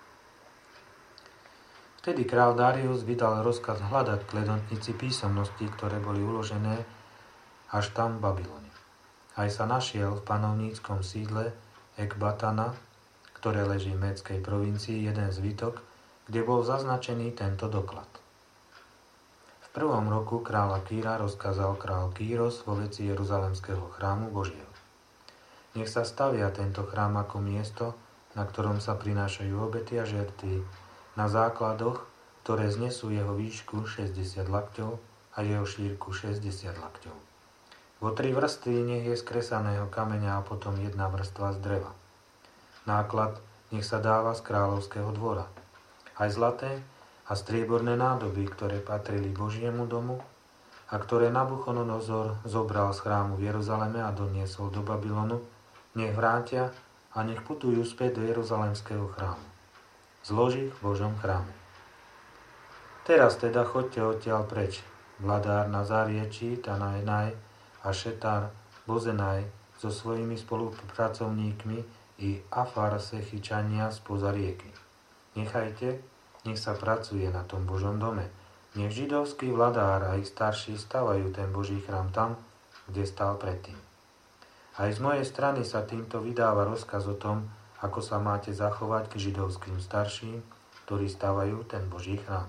Vtedy král Darius vydal rozkaz hľadať v klenotnici písomnosti, ktoré boli uložené až tam v Babylone. Aj sa našiel v panovníckom sídle Ekbatana, ktoré leží v Médskej provincii, jeden zvitok, kde bol zaznačený tento doklad. V prvom roku kráľa Kýra rozkázal král Kýros vo veci Jeruzalemského chrámu Božieho. Nech sa stavia tento chrám ako miesto, na ktorom sa prinášajú obety a žertvy, na základoch, ktoré znesú jeho výšku šesťdesiat lakťov a jeho šírku šesťdesiat lakťov. Vo tri vrstvy nech je z kresaného kameňa a potom jedna vrstva z dreva. Náklad nech sa dáva z kráľovského dvora. Aj zlaté a strieborné nádoby, ktoré patrili Božiemu domu a ktoré Nabuchodonozor zobral z chrámu v Jeruzaleme a doniesol do Babylonu, nech vrátia a nech putujú späť do Jeruzalemského chrámu. Zloží v Božom chráme. Teraz teda choďte odtiaľ preč. Vladár Nazariečí, Tanajnaj a Šetar Bozenaj so svojimi spolupracovníkmi i Afar Sechyčania spoza rieky. Nechajte, nech sa pracuje na tom Božom dome. Nech židovský vladár a ich starší stavajú ten Boží chrám tam, kde stál predtým. Aj z mojej strany sa týmto vydáva rozkaz o tom, ako sa máte zachovať k židovským starším, ktorí stavajú ten Boží chrám.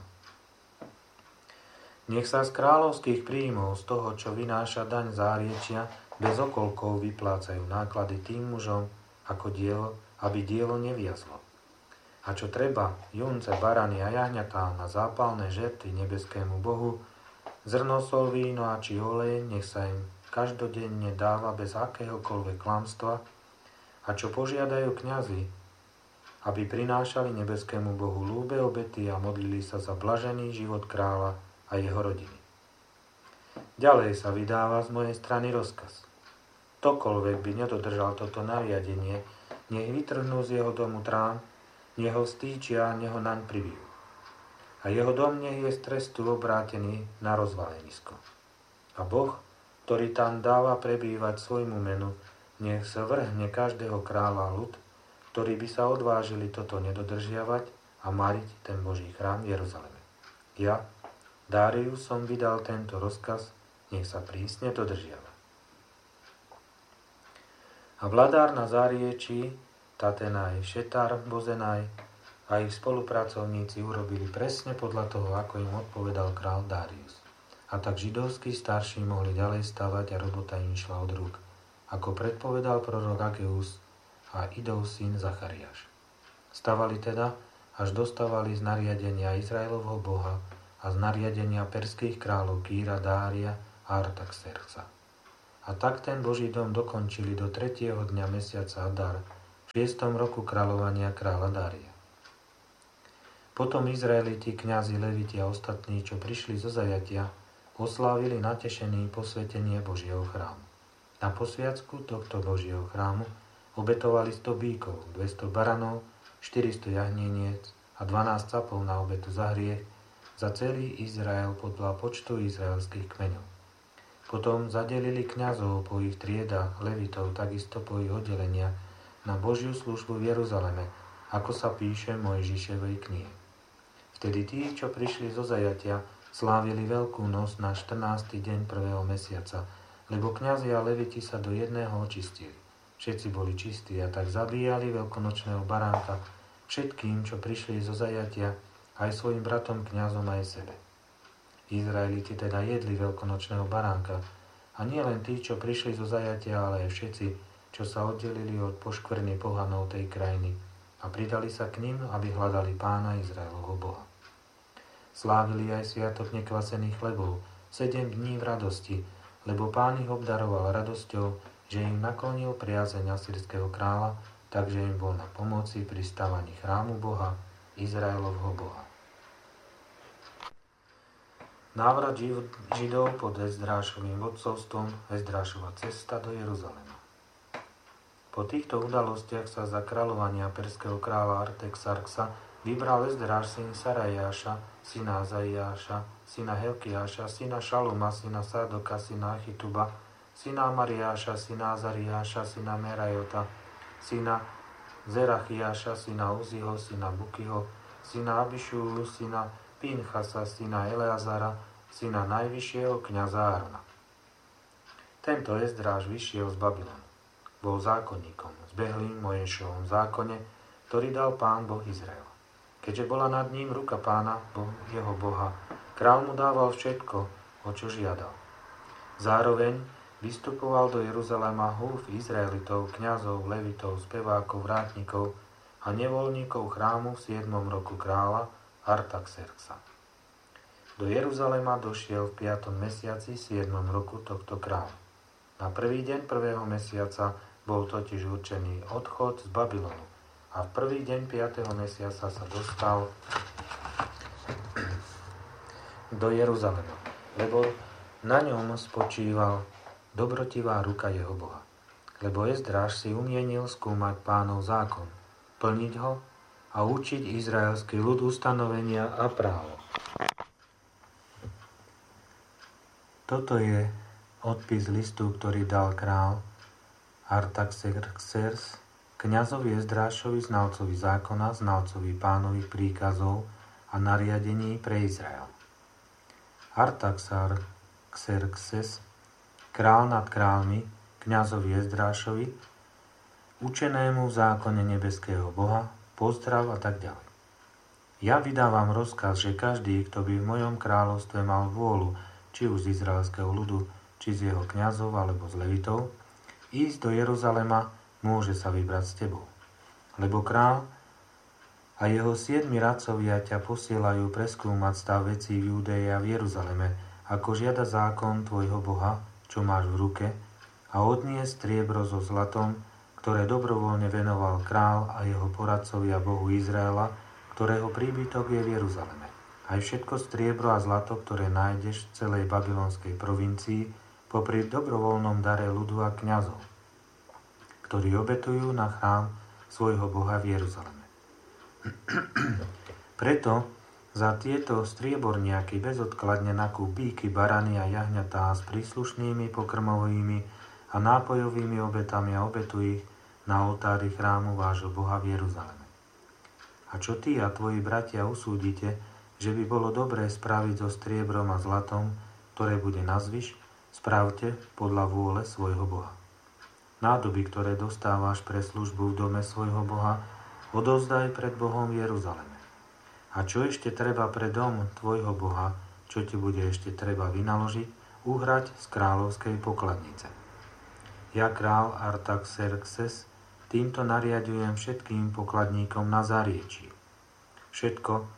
Nech sa z kráľovských príjmov, z toho, čo vynáša daň záriečia, bez okolkov vyplácajú náklady tým mužom, ako dielo, aby dielo neviazlo. A čo treba, junce, barany a jahňatá na zápalné žertvy nebeskému Bohu, zrno, sol, víno a či olej, nech sa im každodenne dáva bez akéhokoľvek klamstva, a čo požiadajú kňazi, aby prinášali nebeskému Bohu ľúbe obety a modlili sa za blažený život kráľa a jeho rodiny. Ďalej sa vydáva z mojej strany rozkaz. Ktokoľvek by nedodržal toto nariadenie, nech vytrhnú z jeho domu trám, nech ho stýčia, nech ho naň pribijú. A jeho dom nech je z trestu obrátený na rozvalenisko. A Boh, ktorý tam dáva prebývať svojmu menu, nech sa vrhne každého kráľa a ľud, ktorí by sa odvážili toto nedodržiavať a mariť ten Boží chrám v Jeruzaleme. Ja, Darius, som vydal tento rozkaz, nech sa prísne dodržiava. A vladár na záriečí, Tatenaj, Šetar, Bozenaj a ich spolupracovníci urobili presne podľa toho, ako im odpovedal král Darius. A tak židovskí starší mohli ďalej stavať a robota im šla od rúk, ako predpovedal prorok Ageus a Idov syn Zachariáš. Stavali teda, až dostávali z nariadenia Izraelovho Boha a z nariadenia perských kráľov Kýra, Dária a Artaxerxa. A tak ten Boží dom dokončili do tretieho dňa mesiaca Adar, v šiestom roku kráľovania kráľa Dária. Potom Izraeliti, kňazi, leviti a ostatní, čo prišli zo zajatia, oslávili natešení posvetenie Božieho chrámu. Na posviacku tohto Božieho chrámu obetovali sto bíkov, dvesto baranov, štyristo jahneniec a dvanásť capov na obetu za hriech, za celý Izrael podľa počtu izraelských kmeňov. Potom zadelili kňazov po ich triedách, levitov, takisto po ich oddeleniach na Božiu službu v Jeruzaleme, ako sa píše v Mojžišovej knihe. Vtedy tí, čo prišli zo zajatia, slávili Veľkú noc na štrnásty deň prvého mesiaca, lebo kňazi a leviti sa do jedného očistili. Všetci boli čistí a tak zabíjali veľkonočného baránka všetkým, čo prišli zo zajatia, aj svojim bratom kňazom aj sebe. Izraeliti teda jedli veľkonočného baránka a nie len tí, čo prišli zo zajatia, ale aj všetci, čo sa oddelili od poškvrny pohanov tej krajiny a pridali sa k ním, aby hľadali Pána Izraelovho Boha. Slávili aj sviatok nekvasených chlebov, sedem dní v radosti, lebo Pán ich obdaroval radosťou, že im naklonil priazeň asýrskeho kráľa, takže im bol na pomoci pri stavaní chrámu Boha, Izraelovho Boha. Návrat Židov pod Ezdrášovým vodcovstvom, Ezdrášova cesta do Jeruzalema. Po týchto udalostiach sa za kráľovania perského kráľa Artaxerxa vybral Ezdráš syn Sarajáša, syna Azaiáša, syna Helkiáša, syna Šaluma, syna Sádoka, syna Achituba, syna Amariáša, syna Azariáša, syna Merajota, syna Zerachiáša, syna Uziho, syna Bukiho, syna Abišúlu, syna Pinchasa, syna Eleazara, syna najvyššieho kňaza Árona. Tento Ezdráš vyšiel z Babylonu. Bol zákonníkom, zbehlým Mojžišovom zákone, ktorý dal Pán Boh Izraela. Keďže bola nad ním ruka Pána, Boh, jeho Boha, král mu dával všetko, o čo žiadal. Zároveň vystupoval do Jeruzalema húf Izraelitov, kňazov, levitov, spevákov, vrátnikov a nevoľníkov chrámu v siedmom roku kráľa Artaxerxa. Do Jeruzalema došiel v piatom mesiaci siedmom roku tohto kráľa. Na prvý deň prvého mesiaca bol totiž určený odchod z Babylonu a v prvý deň piateho mesiaca sa dostal do Jeruzalema, lebo na ňom spočíval dobrotivá ruka jeho Boha. Lebo Ezdráš si umienil skúmať Pánov zákon, plniť ho a učiť izraelský ľud ustanovenia a právo. Toto je odpis listu, ktorý dal král Artaxerxes kňazovi Ezdrášovi, znalcovi zákona, znalcovi Pánových príkazov a nariadení pre Izrael. Artaxerxes, král nad kráľmi, kňazovi Ezdrášovi, učenému v zákone nebeského Boha, pozdrav a tak ďalej. Ja vydávam rozkaz, že každý, kto by v mojom kráľovstve mal vôľu, či už z izraelského ľudu, či z jeho kňazov alebo z levitov, ísť do Jeruzalema, môže sa vybrať s tebou. Lebo král a jeho siedmi radcovia ťa posielajú preskúmať stav vecí v Júdei a v Jeruzaleme, ako žiada zákon tvojho Boha, čo máš v ruke, a odniesť striebro so zlatom, ktoré dobrovoľne venoval král a jeho poradcovia Bohu Izraela, ktorého príbytok je v Jeruzaleme. Aj všetko striebro a zlato, ktoré nájdeš v celej babylonskej provincii, popri dobrovoľnom dare ľudu a kňazov, ktorí obetujú na chrám svojho Boha v Jeruzaleme. Preto za tieto strieborniaky bezodkladne nakúp bíky, barany a jahňatá s príslušnými pokrmovými a nápojovými obetami a obetuj ich na oltári chrámu vášho Boha v Jeruzaleme. A čo ty a tvoji bratia usúdite, že by bolo dobré spraviť so striebrom a zlatom, ktoré bude nazvyš, spravte podľa vôle svojho Boha. Nádoby, ktoré dostávaš pre službu v dome svojho Boha, odovzdaj pred Bohom v Jeruzaleme. A čo ešte treba pre dom tvojho Boha, čo ti bude ešte treba vynaložiť, uhrať z kráľovskej pokladnice. Ja, král Artaxerxes, týmto nariadujem všetkým pokladníkom na zariečí. Všetko, o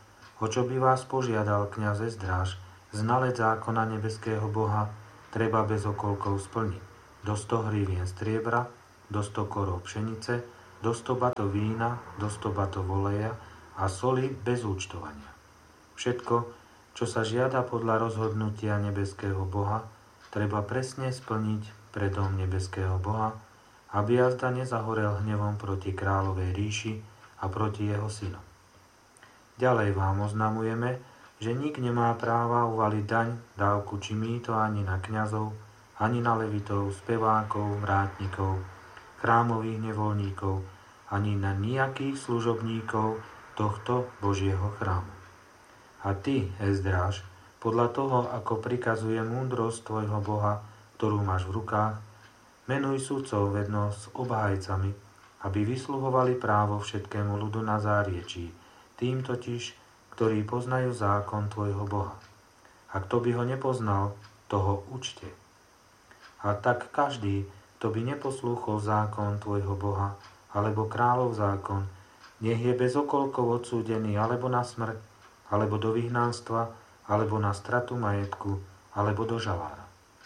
o čo by vás požiadal kňaz Ezdráž, znalec zákona nebeského Boha, treba bez okolkov splniť. Do sto hrivien striebra, do sto korov pšenice, do sto batov vína, do sto batov oleja a soli bez účtovania. Všetko, čo sa žiada podľa rozhodnutia nebeského Boha, treba presne splniť pre dom nebeského Boha, aby jazda nezahorel hnevom proti kráľovej ríši a proti jeho synom. Ďalej vám oznamujeme, že nik nemá práva uvaliť daň, dávku či mýto ani na kňazov, ani na levitov, spevákov, vrátnikov, chrámových nevoľníkov, ani na nejakých služobníkov tohto Božieho chrámu. A ty, Ezdráž, podľa toho, ako prikazuje múdrosť tvojho Boha, ktorú máš v rukách, menuj sudcov vedno s obhajcami, aby vysluhovali právo všetkému ľudu na záriečí, tým totiž, ktorí poznajú zákon tvojho Boha. A kto by ho nepoznal, toho učte. A tak každý, kto by neposlúchol zákon tvojho Boha, alebo kráľov zákon, nech je bez okolkov odsúdený alebo na smrť, alebo do vyhnanstva, alebo na stratu majetku, alebo do žalára.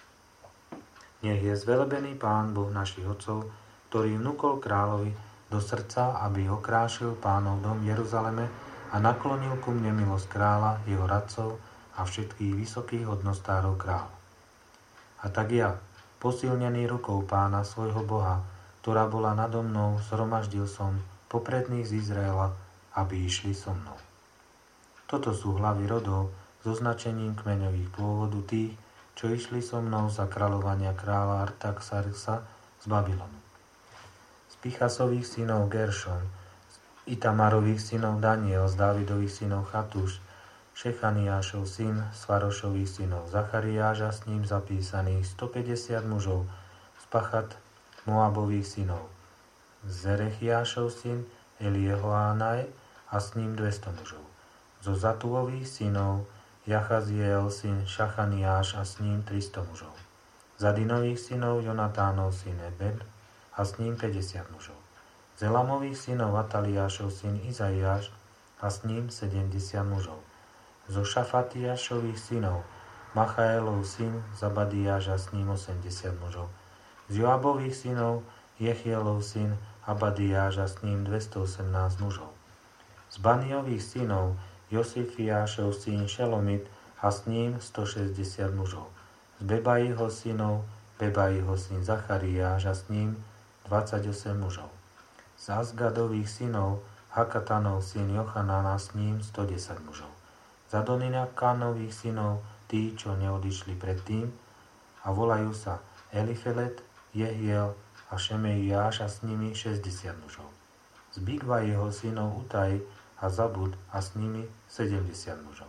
Nech je zvelebený Pán Boh našich otcov, ktorý vnúkol kráľovi do srdca, aby okrášil Pánov dom v Jeruzaleme a naklonil ku mne milosť kráľa, jeho radcov a všetkých vysokých hodnostárov kráľa. A tak ja, posilnený rukou Pána svojho Boha, ktorá bola nado mnou, zhromaždil som popredných z Izraela, aby išli so mnou. Toto sú hlavy rodov so značením kmeňových pôvodu tých, čo išli so mnou za kráľovania kráľa Artaxerxa z Babylonu. Z Pichasových synov Geršon, z Itamarových synov Daniel, z Dávidových synov Chatúš, Šechaniášov syn, z Farošových synov Zachariáš a s ním zapísaných stopäťdesiat mužov, z Pachat Moabových synov Zerechiášov syn, Eliehoánaj a s ním dvesto mužov. Zo Zatúových synov Jachaziel syn Šachaniáš a s ním tristo mužov. Zadinových synov Jonatánov syn Ebed a s ním päťdesiat mužov. Z Elamových synov Ataliášov syn Izaiáš a s ním sedemdesiat mužov. Zo Šafatiášových synov Machaelov syn Zabadiáš a s ním osemdesiat mužov. Z Joabových synov Jechielov syn Abadiáš a s ním dvestoosemnásť mužov. Z Baniových synov Josifiášov syn Šelomit a s ním stošesťdesiat mužov. Z Bebaiho synov Bebaiho syn Zachariáš a s ním dvadsaťosem mužov. Z Azgadových synov Hakatanov syn Jochanan a s ním stodesať mužov. Z Adonikanových synov tí, čo neodišli predtým a volajú sa Elifelet, Jehiel a Šemeiáš a s nimi šesťdesiat mužov. Z Bigva jeho synov Utaj a Zabud a s nimi sedemdesiat mužov.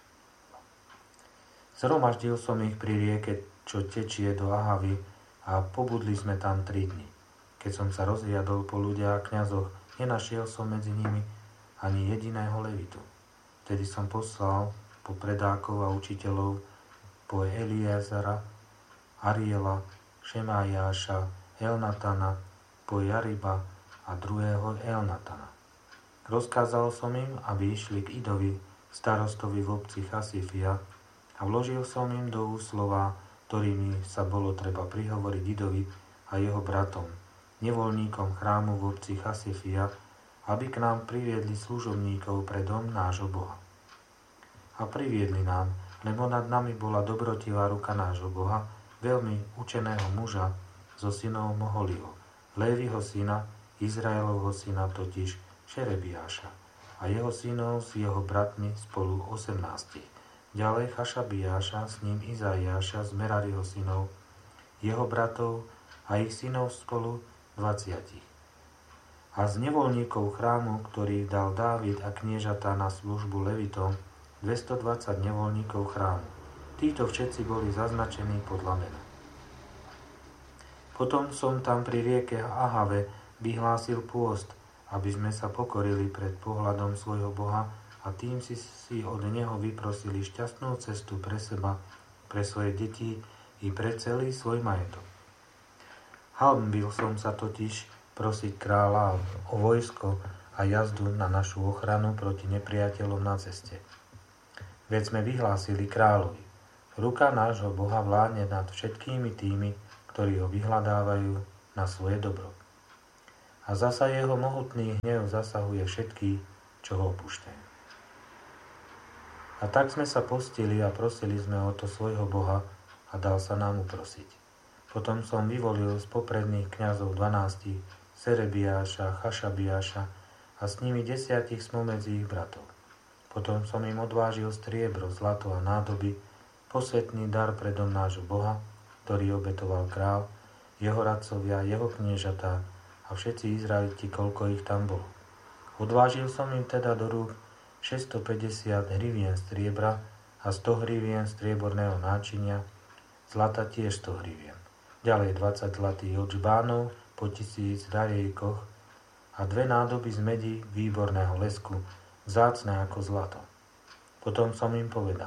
Zhromaždil som ich pri rieke, čo tečie do Ahavy a pobudli sme tam tri dni. Keď som sa rozhliadol po ľudia a kňazoch, nenašiel som medzi nimi ani jediného levitu. Vtedy som poslal po predákov a učiteľov, po Eliezara, Ariela, Šemajáša, Elnatana, po Jariba a druhého Elnatana. Rozkázal som im, aby išli k Idovi, starostovi v obci Chasifia, a vložil som im do úst slová, ktorými sa bolo treba prihovoriť Idovi a jeho bratom, nevoľníkom chrámu v obci Chasifia, aby k nám priviedli služobníkov pre dom nášho Boha. A priviedli nám, lebo nad nami bola dobrotivá ruka nášho Boha, veľmi učeného muža zo synov Moholiho, Léviho syna, Izraelovho syna totiž Šerebiáša a jeho synov s jeho bratmi spolu osemnástich. Ďalej Chašabiáša, s ním Izaiáša z Merariho synov, jeho bratov a ich synov spolu dvaciatich. A z nevoľníkov chrámu, ktorých dal Dávid a kniežatá na službu Levitom, dvestodvadsať nevoľníkov chrámu. Títo všetci boli zaznačení podľa mena. Potom som tam pri rieke Ahave vyhlásil pôst, aby sme sa pokorili pred pohľadom svojho Boha a tým si, si od Neho vyprosili šťastnú cestu pre seba, pre svoje deti i pre celý svoj majetok. Hanbil som sa totiž prosiť kráľa o vojsko a jazdu na našu ochranu proti nepriateľom na ceste. Veď sme vyhlásili kráľovi: ruka nášho Boha vládne nad všetkými tými, ktorí ho vyhľadávajú na svoje dobro. A zasa jeho mohutný hnev zasahuje všetkých, čo ho opúšťajú. A tak sme sa postili a prosili sme o to svojho Boha a dal sa nám uprosiť. Potom som vyvolil z popredných kňazov dvanástich, Serebiáša, Chašabiáša a s nimi desiatich spomedzi ich bratov. Potom som im odvážil striebro, zlato a nádoby, posvetný dar pre dom nášho Boha, ktorý obetoval král, jeho radcovia, jeho kniežatá a všetci Izraeliti, koľko ich tam bolo. Odvážil som im teda do rúk šesťstopäťdesiat hrivien striebra a sto hrivien strieborného náčinia, zlata tiež sto hrivien. Ďalej dvadsať zlatých odžbánov po tisíc darejkoch a dve nádoby z medí výborného lesku, vzácne ako zlato. Potom som im povedal: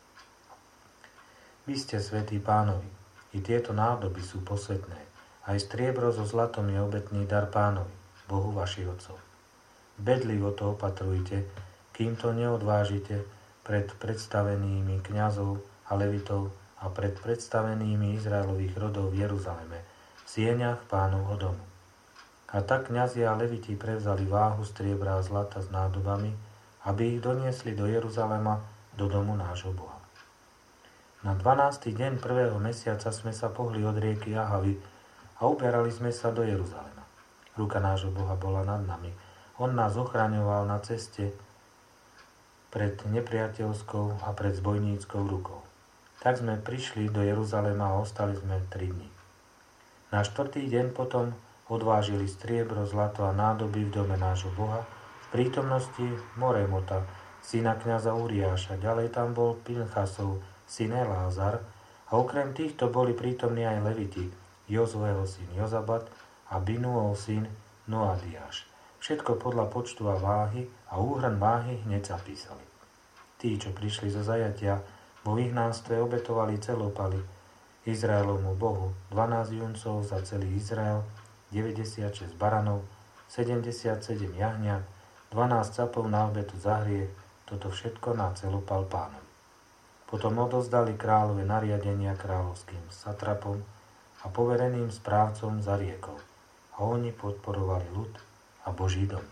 vy ste svätí Pánovi, i tieto nádoby sú posvätné, aj striebro so zlatom je obetný dar Pánovi, Bohu vašich otcov. Bedlivo to opatrujte, kým to neodvážite pred predstavenými kňazov a levitov a pred predstavenými Izraelových rodov v Jeruzaleme, v sieňach Pánovho domu. A tak kňazi a leviti prevzali váhu striebra a zlata s nádobami, aby ich doniesli do Jeruzalema, do domu nášho Boha. Na dvanásty deň prvého mesiaca sme sa pohli od rieky Ahavy a uberali sme sa do Jeruzalema. Ruka nášho Boha bola nad nami. On nás ochraňoval na ceste pred nepriateľskou a pred zbojníckou rukou. Tak sme prišli do Jeruzalema a ostali sme tri dni. Na štvrtý deň potom odvážili striebro, zlato a nádoby v dome nášho Boha v prítomnosti Moremota, syna kňaza Uriáša. Ďalej tam bol Pinchasov, syn Elázar, a okrem týchto boli prítomní aj leviti, Jozueho syn Jozabat a Binuov syn Noadiáš. Všetko podľa počtu a váhy a úhrn váhy hneď zapísali. Tí, čo prišli zo zajatia, vo vyhnánstve obetovali celopaly Izraelovmu Bohu, dvanásť juncov za celý Izrael, deväťdesiatšesť baranov, sedemdesiatsedem jahňat, dvanásť capov na obetu za hriech, toto všetko na celopal Pánovi. Potom odozdali kráľové nariadenia kráľovským satrapom a povereným správcom za riekou, a oni podporovali ľud a Boží dom.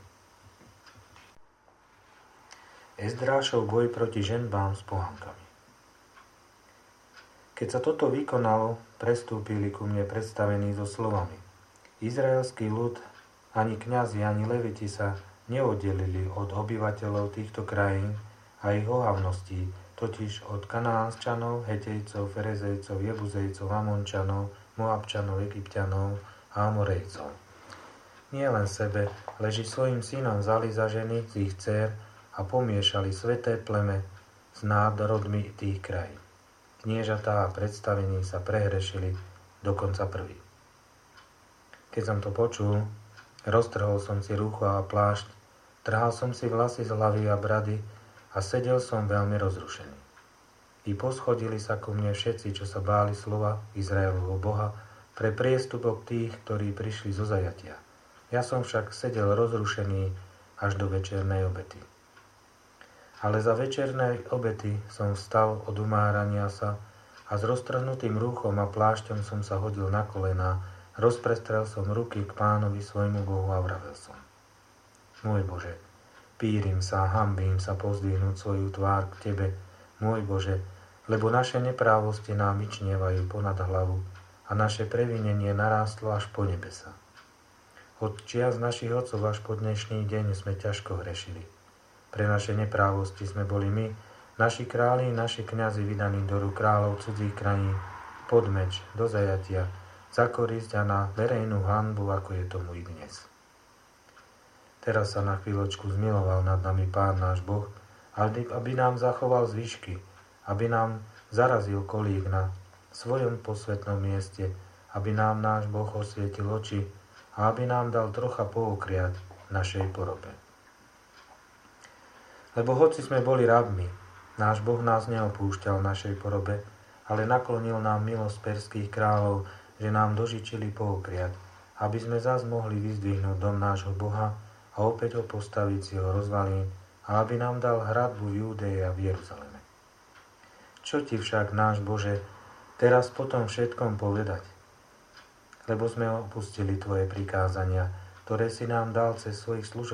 Ezdrášov boj proti ženbám s pohankami. Keď sa toto vykonalo, prestúpili ku mne predstavení so slovami: Izraelský ľud, ani kňazi, ani leviti sa neoddelili od obyvateľov týchto krajín a ich ohavností, totiž od Kanánčanov, Hetejcov, Ferezejcov, Jebuzejcov, Amončanov, Moabčanov, Egypťanov a Amorejcov. Nie len sebe, leži svojim synom vzali za ženy z ich dcér a pomiešali sveté pleme s národmi tých krajín. Kniežatá a predstavení sa prehrešili, dokonca prví. Keď som to počul, roztrhol som si rúcho a plášť, trhal som si vlasy z hlavy a brady a sedel som veľmi rozrušený. I poschodili sa ku mne všetci, čo sa báli slova Izraelovho Boha, pre priestupok tých, ktorí prišli zo zajatia. Ja som však sedel rozrušený až do večernej obety. Ale za večernej obety som vstal od umárania sa a s roztrhnutým rúchom a plášťom som sa hodil na kolená, rozprestrel som ruky k Pánovi svojmu Bohu a vravel som: Môj Bože, pýrim sa, hanbím sa pozdvihnúť svoju tvár k Tebe, môj Bože, lebo naše neprávosti nám vyčnievajú ponad hlavu a naše previnenie narástlo až po nebesa. Od čias našich otcov až po dnešný deň sme ťažko hrešili. Pre naše neprávosti sme boli my, naši králi, naši kňazi vydaní do rúk kráľov cudzích krajín, pod meč, do zajatia, za korisť a na verejnú hanbu, ako je tomu i dnes. Teraz sa na chvíľočku zmiloval nad nami Pán náš Boh, aby nám zachoval zvyšky, aby nám zarazil kolík na svojom posvätnom mieste, aby nám náš Boh osvietil oči a aby nám dal trocha poukriať našej porobe. Lebo hoci sme boli rabmi, náš Boh nás neopúšťal v našej porobe, ale naklonil nám milosť perských kráľov, že nám dožičili poukriať, aby sme zas mohli vyzdvihnúť dom nášho Boha a opäť ho postaviť z jeho rozvalín a aby nám dal hradbu v Júdei a v Jeruzaleme. Čo ti však, náš Bože, teraz po tom všetkom povedať? Lebo sme opustili tvoje prikázania, ktoré si nám dal cez svojich služobníkov.